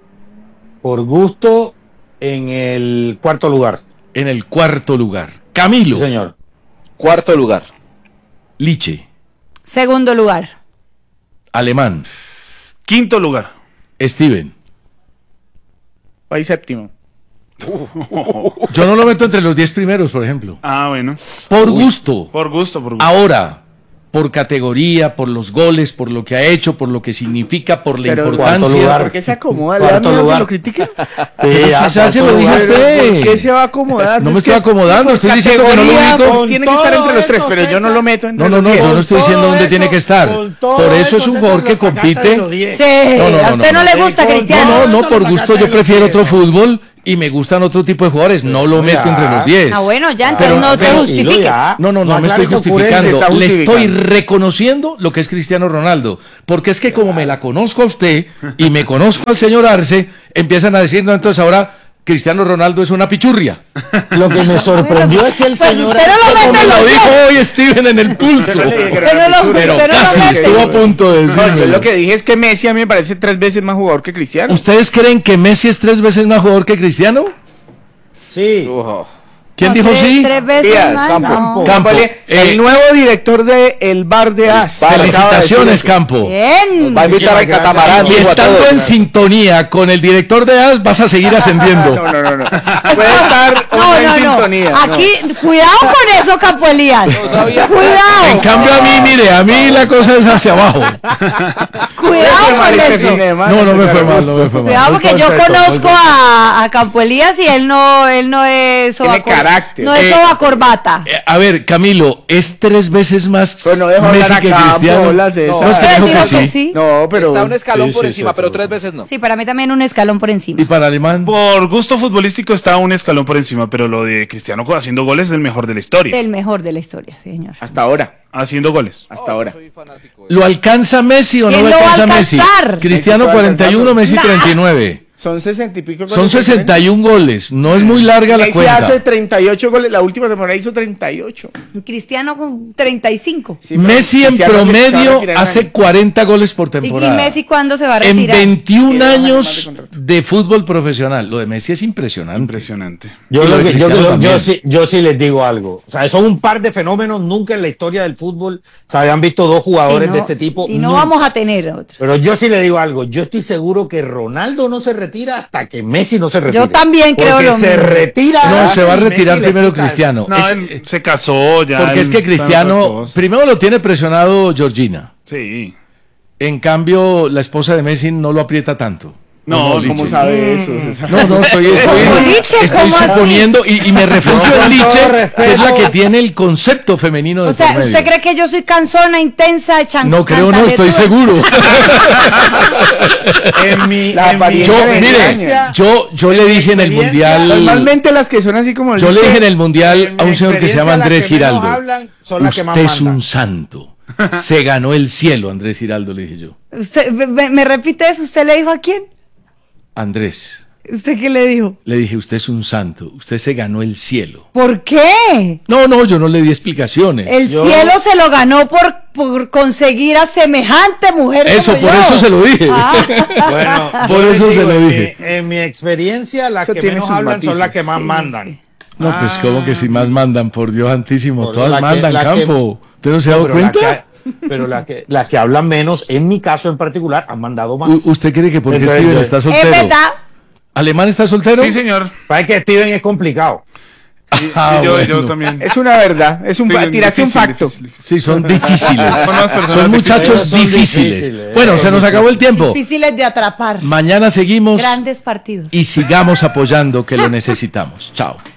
[SPEAKER 5] Por gusto, en el cuarto lugar.
[SPEAKER 1] En el cuarto lugar. Camilo,
[SPEAKER 5] Sí, señor.
[SPEAKER 4] Cuarto lugar.
[SPEAKER 1] Liche,
[SPEAKER 3] Segundo lugar.
[SPEAKER 1] Alemán,
[SPEAKER 6] Quinto lugar.
[SPEAKER 1] Steven.
[SPEAKER 2] País séptimo.
[SPEAKER 1] Yo no lo meto entre los diez primeros, por ejemplo.
[SPEAKER 6] Ah, bueno.
[SPEAKER 1] Por gusto.
[SPEAKER 6] Por gusto, por gusto.
[SPEAKER 1] Ahora, por categoría, por los goles, por lo que ha hecho, por lo que significa, por la
[SPEAKER 2] Pero,
[SPEAKER 1] importancia.
[SPEAKER 2] lugar? ¿Por qué se acomoda? ¿Le da
[SPEAKER 5] Cuarto
[SPEAKER 2] miedo que
[SPEAKER 5] lugar.
[SPEAKER 2] lo critiquen?
[SPEAKER 1] Pero
[SPEAKER 5] ya,
[SPEAKER 1] si ya se lo
[SPEAKER 5] cuarto
[SPEAKER 1] dije a
[SPEAKER 5] lugar.
[SPEAKER 1] usted.
[SPEAKER 2] ¿Por qué se va a acomodar?
[SPEAKER 1] No
[SPEAKER 2] Es
[SPEAKER 1] me estoy
[SPEAKER 2] que
[SPEAKER 1] acomodando,
[SPEAKER 2] por
[SPEAKER 1] estoy diciendo que no lo
[SPEAKER 2] categoría,
[SPEAKER 1] ubico.
[SPEAKER 2] pues, tiene que estar entre los tres,
[SPEAKER 5] todo
[SPEAKER 2] pero yo no
[SPEAKER 5] esto,
[SPEAKER 2] lo meto entre
[SPEAKER 1] No, no,
[SPEAKER 2] los
[SPEAKER 1] no,
[SPEAKER 2] diez.
[SPEAKER 1] yo no estoy
[SPEAKER 5] Con
[SPEAKER 1] diciendo
[SPEAKER 5] todo
[SPEAKER 1] dónde
[SPEAKER 5] eso,
[SPEAKER 1] tiene que estar.
[SPEAKER 5] con todo
[SPEAKER 1] Por eso es
[SPEAKER 5] eso,
[SPEAKER 1] un
[SPEAKER 5] César,
[SPEAKER 1] jugador que
[SPEAKER 5] lo sacaste
[SPEAKER 1] compite.
[SPEAKER 5] de los diez.
[SPEAKER 3] Sí,
[SPEAKER 1] No, no, no,
[SPEAKER 3] a
[SPEAKER 1] no,
[SPEAKER 3] usted no,
[SPEAKER 1] no.
[SPEAKER 3] le gusta,
[SPEAKER 5] Sí, con
[SPEAKER 3] Cristiano.
[SPEAKER 1] No, no, no,
[SPEAKER 5] Eso
[SPEAKER 1] por
[SPEAKER 5] lo
[SPEAKER 1] gusto
[SPEAKER 5] sacaste
[SPEAKER 1] yo
[SPEAKER 5] de los
[SPEAKER 1] prefiero
[SPEAKER 5] diez.
[SPEAKER 1] otro fútbol y me gustan otro tipo de jugadores, no lo meto entre los diez.
[SPEAKER 3] Ah, bueno, ya,
[SPEAKER 1] Pero-
[SPEAKER 3] entonces no te
[SPEAKER 1] pero-
[SPEAKER 3] justifiques.
[SPEAKER 1] No, no, no me estoy
[SPEAKER 5] aclare que ocurre,
[SPEAKER 2] se
[SPEAKER 1] justificando.
[SPEAKER 2] está
[SPEAKER 1] Le estoy
[SPEAKER 2] justificando.
[SPEAKER 1] reconociendo lo que es Cristiano Ronaldo. Porque es que como me la conozco a usted y me conozco al señor Arce, empiezan a decir, no, entonces ahora Cristiano Ronaldo es una pichurria.
[SPEAKER 5] Lo que me sorprendió es que el
[SPEAKER 3] Pues
[SPEAKER 5] señor...
[SPEAKER 3] usted no lo
[SPEAKER 1] Como
[SPEAKER 3] mete
[SPEAKER 1] me
[SPEAKER 3] en
[SPEAKER 1] lo
[SPEAKER 3] los
[SPEAKER 1] dijo
[SPEAKER 3] diez.
[SPEAKER 1] hoy Steven en el pulso.
[SPEAKER 2] Yo no le dije que era
[SPEAKER 3] Pero
[SPEAKER 2] una
[SPEAKER 3] lo-
[SPEAKER 2] pichurria.
[SPEAKER 1] Pero
[SPEAKER 3] Usted no lo
[SPEAKER 1] casi
[SPEAKER 3] mete.
[SPEAKER 1] estuvo a punto de
[SPEAKER 2] No, yo
[SPEAKER 1] decirlo.
[SPEAKER 2] lo que dije es que Messi a mí me parece tres veces más jugador que Cristiano.
[SPEAKER 1] ¿Ustedes creen que Messi es tres veces más jugador que Cristiano?
[SPEAKER 5] Sí.
[SPEAKER 4] Ojo.
[SPEAKER 1] ¿Quién
[SPEAKER 3] No,
[SPEAKER 1] dijo
[SPEAKER 3] tres-
[SPEAKER 1] sí?
[SPEAKER 3] Tres veces
[SPEAKER 2] Díaz,
[SPEAKER 3] más,
[SPEAKER 2] Campo.
[SPEAKER 3] no.
[SPEAKER 1] Campo.
[SPEAKER 2] Vale,
[SPEAKER 1] Eh,
[SPEAKER 2] el nuevo director de el bar de As.
[SPEAKER 1] Felicitaciones, Campo.
[SPEAKER 3] Bien.
[SPEAKER 4] Va a invitar al
[SPEAKER 5] Muchísimas
[SPEAKER 4] catamarán.
[SPEAKER 1] Y
[SPEAKER 5] gracias.
[SPEAKER 4] dijo a
[SPEAKER 1] estando
[SPEAKER 4] todos.
[SPEAKER 1] en sintonía con el director de A S, vas a seguir ascendiendo.
[SPEAKER 2] No, no, no, no. Puede estar o
[SPEAKER 3] No,
[SPEAKER 2] no en
[SPEAKER 3] no, no.
[SPEAKER 2] sintonía. no.
[SPEAKER 3] Aquí, cuidado con eso, Campo Elías. Cuidado.
[SPEAKER 1] En cambio, a mí, mire, a mí la cosa es hacia abajo.
[SPEAKER 3] Cuidado con
[SPEAKER 2] Marica,
[SPEAKER 3] eso.
[SPEAKER 2] fin de semana,
[SPEAKER 1] No, no me fue
[SPEAKER 2] César
[SPEAKER 1] mal, no
[SPEAKER 2] Augusto.
[SPEAKER 1] me fue mal.
[SPEAKER 3] Cuidado
[SPEAKER 5] Muy
[SPEAKER 3] porque yo
[SPEAKER 5] contento, muy
[SPEAKER 3] conozco a, a Campo Elías y él no, él no es
[SPEAKER 2] Tiene
[SPEAKER 3] sobacor-
[SPEAKER 2] carácter.
[SPEAKER 3] No es
[SPEAKER 1] Eh,
[SPEAKER 3] soba corbata.
[SPEAKER 1] Eh, A ver, Camilo, ¿es tres veces más
[SPEAKER 2] Pero no dejo
[SPEAKER 1] Messi
[SPEAKER 2] hablar
[SPEAKER 1] que
[SPEAKER 2] a Campo,
[SPEAKER 1] Cristiano?
[SPEAKER 2] hola, César.
[SPEAKER 1] No, es que
[SPEAKER 3] Él
[SPEAKER 1] dijo
[SPEAKER 3] dijo
[SPEAKER 1] que
[SPEAKER 3] que
[SPEAKER 1] sí.
[SPEAKER 3] sí.
[SPEAKER 2] No, pero.
[SPEAKER 4] Está un escalón
[SPEAKER 5] Sí,
[SPEAKER 4] por
[SPEAKER 5] sí,
[SPEAKER 4] encima,
[SPEAKER 5] sí,
[SPEAKER 4] pero
[SPEAKER 5] sí,
[SPEAKER 4] tres
[SPEAKER 5] sí.
[SPEAKER 4] veces no.
[SPEAKER 3] Sí, para mí también un escalón por encima.
[SPEAKER 1] ¿Y para Alemán?
[SPEAKER 6] Por gusto futbolístico está un escalón por encima, pero lo de Cristiano haciendo goles es el mejor de la historia.
[SPEAKER 3] El mejor de la historia, señor.
[SPEAKER 2] Hasta ahora.
[SPEAKER 6] Haciendo goles.
[SPEAKER 2] Hasta ahora.
[SPEAKER 1] ¿Lo alcanza Messi o no
[SPEAKER 3] ¿Quién
[SPEAKER 1] lo
[SPEAKER 3] lo va a
[SPEAKER 1] alcanza Messi?
[SPEAKER 3] alcanzar?
[SPEAKER 1] Cristiano
[SPEAKER 2] Messi puede
[SPEAKER 1] cuarenta y uno,
[SPEAKER 2] alcanzarlo.
[SPEAKER 1] Messi treinta y nueve.
[SPEAKER 2] Son sesenta y pico goles.
[SPEAKER 1] Son sesenta y uno goles, no es muy larga la
[SPEAKER 2] Messi
[SPEAKER 1] cuenta.
[SPEAKER 2] hace treinta y ocho goles. La última temporada hizo treinta y ocho.
[SPEAKER 3] Cristiano con treinta y cinco.
[SPEAKER 2] Sí, pero
[SPEAKER 1] Messi en
[SPEAKER 2] Cristiano se va a
[SPEAKER 1] promedio
[SPEAKER 2] retirar en
[SPEAKER 1] hace
[SPEAKER 2] año.
[SPEAKER 1] cuarenta goles por
[SPEAKER 3] ¿Y, y
[SPEAKER 1] temporada.
[SPEAKER 3] Messi cuándo se va a
[SPEAKER 1] en
[SPEAKER 3] retirar?
[SPEAKER 1] veintiún
[SPEAKER 2] Tiene dos años más de
[SPEAKER 1] años
[SPEAKER 2] contrato.
[SPEAKER 1] de fútbol profesional. Lo de Messi es impresionante.
[SPEAKER 6] Impresionante.
[SPEAKER 5] Yo,
[SPEAKER 1] Y lo
[SPEAKER 5] lo
[SPEAKER 1] de
[SPEAKER 5] que- yo,
[SPEAKER 1] Cristiano
[SPEAKER 5] yo-
[SPEAKER 1] también.
[SPEAKER 5] yo sí, yo sí les digo algo. O sea, son un par de fenómenos. Nunca en la historia del fútbol se habían visto dos jugadores
[SPEAKER 3] Si no-
[SPEAKER 5] de este tipo.
[SPEAKER 3] Si no
[SPEAKER 5] nunca.
[SPEAKER 3] vamos a tener otro.
[SPEAKER 5] Pero yo sí le digo algo. Yo estoy seguro que Ronaldo no se retira hasta que Messi no se retire.
[SPEAKER 3] Yo también creo
[SPEAKER 5] Porque
[SPEAKER 3] lo
[SPEAKER 5] se
[SPEAKER 3] mismo.
[SPEAKER 5] retira.
[SPEAKER 1] No, se va a
[SPEAKER 5] y Messi
[SPEAKER 1] retirar
[SPEAKER 5] le
[SPEAKER 1] primero
[SPEAKER 5] quita-
[SPEAKER 1] Cristiano.
[SPEAKER 6] No,
[SPEAKER 1] Es-
[SPEAKER 6] él se casó ya.
[SPEAKER 1] porque es
[SPEAKER 6] él
[SPEAKER 1] que
[SPEAKER 6] está en otra
[SPEAKER 1] Cristiano,
[SPEAKER 6] cosa.
[SPEAKER 1] primero lo tiene presionado Georgina.
[SPEAKER 6] Sí.
[SPEAKER 1] En cambio, la esposa de Messi no lo aprieta tanto.
[SPEAKER 6] No,
[SPEAKER 1] ¿O
[SPEAKER 6] Liche?
[SPEAKER 2] ¿Cómo sabe eso? César?
[SPEAKER 1] No, no, estoy, estoy,
[SPEAKER 3] ¿Cómo, Liche?
[SPEAKER 1] estoy
[SPEAKER 3] ¿Cómo así?
[SPEAKER 1] suponiendo y, y me refugio
[SPEAKER 5] No,
[SPEAKER 1] en
[SPEAKER 5] con
[SPEAKER 1] Liche,
[SPEAKER 5] todo
[SPEAKER 1] que es la
[SPEAKER 5] respeto.
[SPEAKER 1] que tiene el concepto femenino de
[SPEAKER 3] O sea,
[SPEAKER 1] por medio.
[SPEAKER 3] ¿usted cree que yo soy cansona, intensa, chan
[SPEAKER 1] No creo, no, estoy seguro.
[SPEAKER 5] En mi,
[SPEAKER 2] La
[SPEAKER 5] en mi
[SPEAKER 2] apariencia
[SPEAKER 1] Yo,
[SPEAKER 2] de
[SPEAKER 1] mire,
[SPEAKER 2] experiencia.
[SPEAKER 1] yo, yo le dije en el
[SPEAKER 5] experiencia,
[SPEAKER 1] mundial,
[SPEAKER 2] Normalmente las que son así como el
[SPEAKER 1] yo le
[SPEAKER 2] Liche,
[SPEAKER 1] dije en el mundial
[SPEAKER 5] en
[SPEAKER 1] a
[SPEAKER 5] mi
[SPEAKER 1] un señor que se llama
[SPEAKER 5] experiencia, las
[SPEAKER 1] Andrés
[SPEAKER 5] que menos
[SPEAKER 1] Giraldo.
[SPEAKER 5] hablan son las que más
[SPEAKER 1] Usted es
[SPEAKER 5] mandan.
[SPEAKER 1] un santo. Se ganó el cielo, Andrés Giraldo, le dije yo.
[SPEAKER 3] Usted, me, me repite eso, ¿usted le dijo a quién?
[SPEAKER 1] Andrés,
[SPEAKER 3] ¿Usted qué le dijo?
[SPEAKER 1] le dije, usted es un santo, usted se ganó el cielo.
[SPEAKER 3] ¿Por qué?
[SPEAKER 1] No, no, yo no le di explicaciones.
[SPEAKER 3] El
[SPEAKER 5] Yo-
[SPEAKER 3] cielo se lo ganó por, por conseguir a semejante mujer.
[SPEAKER 1] Eso,
[SPEAKER 3] como
[SPEAKER 1] por
[SPEAKER 3] yo.
[SPEAKER 1] eso se lo dije.
[SPEAKER 3] Ah.
[SPEAKER 5] Bueno,
[SPEAKER 1] Por
[SPEAKER 5] yo les
[SPEAKER 1] eso se
[SPEAKER 5] digo,
[SPEAKER 1] lo
[SPEAKER 5] en
[SPEAKER 1] dije.
[SPEAKER 5] mi- En mi experiencia, las
[SPEAKER 2] Eso
[SPEAKER 5] que
[SPEAKER 2] tiene
[SPEAKER 5] menos
[SPEAKER 2] sus
[SPEAKER 5] hablan son
[SPEAKER 2] matices.
[SPEAKER 5] las que más
[SPEAKER 3] Sí,
[SPEAKER 5] mandan.
[SPEAKER 1] No, pues como que si más mandan, por Dios santísimo,
[SPEAKER 5] Por
[SPEAKER 1] todas
[SPEAKER 5] la que-
[SPEAKER 1] mandan,
[SPEAKER 5] la que-
[SPEAKER 1] Campo. ¿Usted no se ha
[SPEAKER 5] No,
[SPEAKER 1] dado
[SPEAKER 5] pero la
[SPEAKER 1] cuenta?
[SPEAKER 5] que- pero las que, las que hablan menos, en mi caso en particular, han mandado más.
[SPEAKER 1] U- ¿Usted cree que porque
[SPEAKER 5] Entonces,
[SPEAKER 1] Steven
[SPEAKER 5] yo-
[SPEAKER 1] está
[SPEAKER 3] Es
[SPEAKER 1] soltero?
[SPEAKER 3] verdad.
[SPEAKER 1] ¿Alemán está soltero?
[SPEAKER 6] Sí, señor.
[SPEAKER 5] Para que Steven es complicado.
[SPEAKER 1] Ah,
[SPEAKER 6] Y yo,
[SPEAKER 1] bueno.
[SPEAKER 6] yo también.
[SPEAKER 2] Es una verdad. Es un,
[SPEAKER 6] Sí,
[SPEAKER 2] tiraste un
[SPEAKER 6] difícil,
[SPEAKER 2] facto.
[SPEAKER 6] difícil, difícil.
[SPEAKER 1] Sí, son difíciles.
[SPEAKER 6] Son unas personas
[SPEAKER 1] Son muchachos
[SPEAKER 5] difíciles. Son
[SPEAKER 1] difíciles.
[SPEAKER 5] difíciles,
[SPEAKER 1] Bueno,
[SPEAKER 5] son
[SPEAKER 1] se nos acabó el tiempo.
[SPEAKER 3] Difíciles de atrapar.
[SPEAKER 1] Mañana seguimos
[SPEAKER 3] Grandes partidos.
[SPEAKER 1] y sigamos apoyando que lo necesitamos. Chao.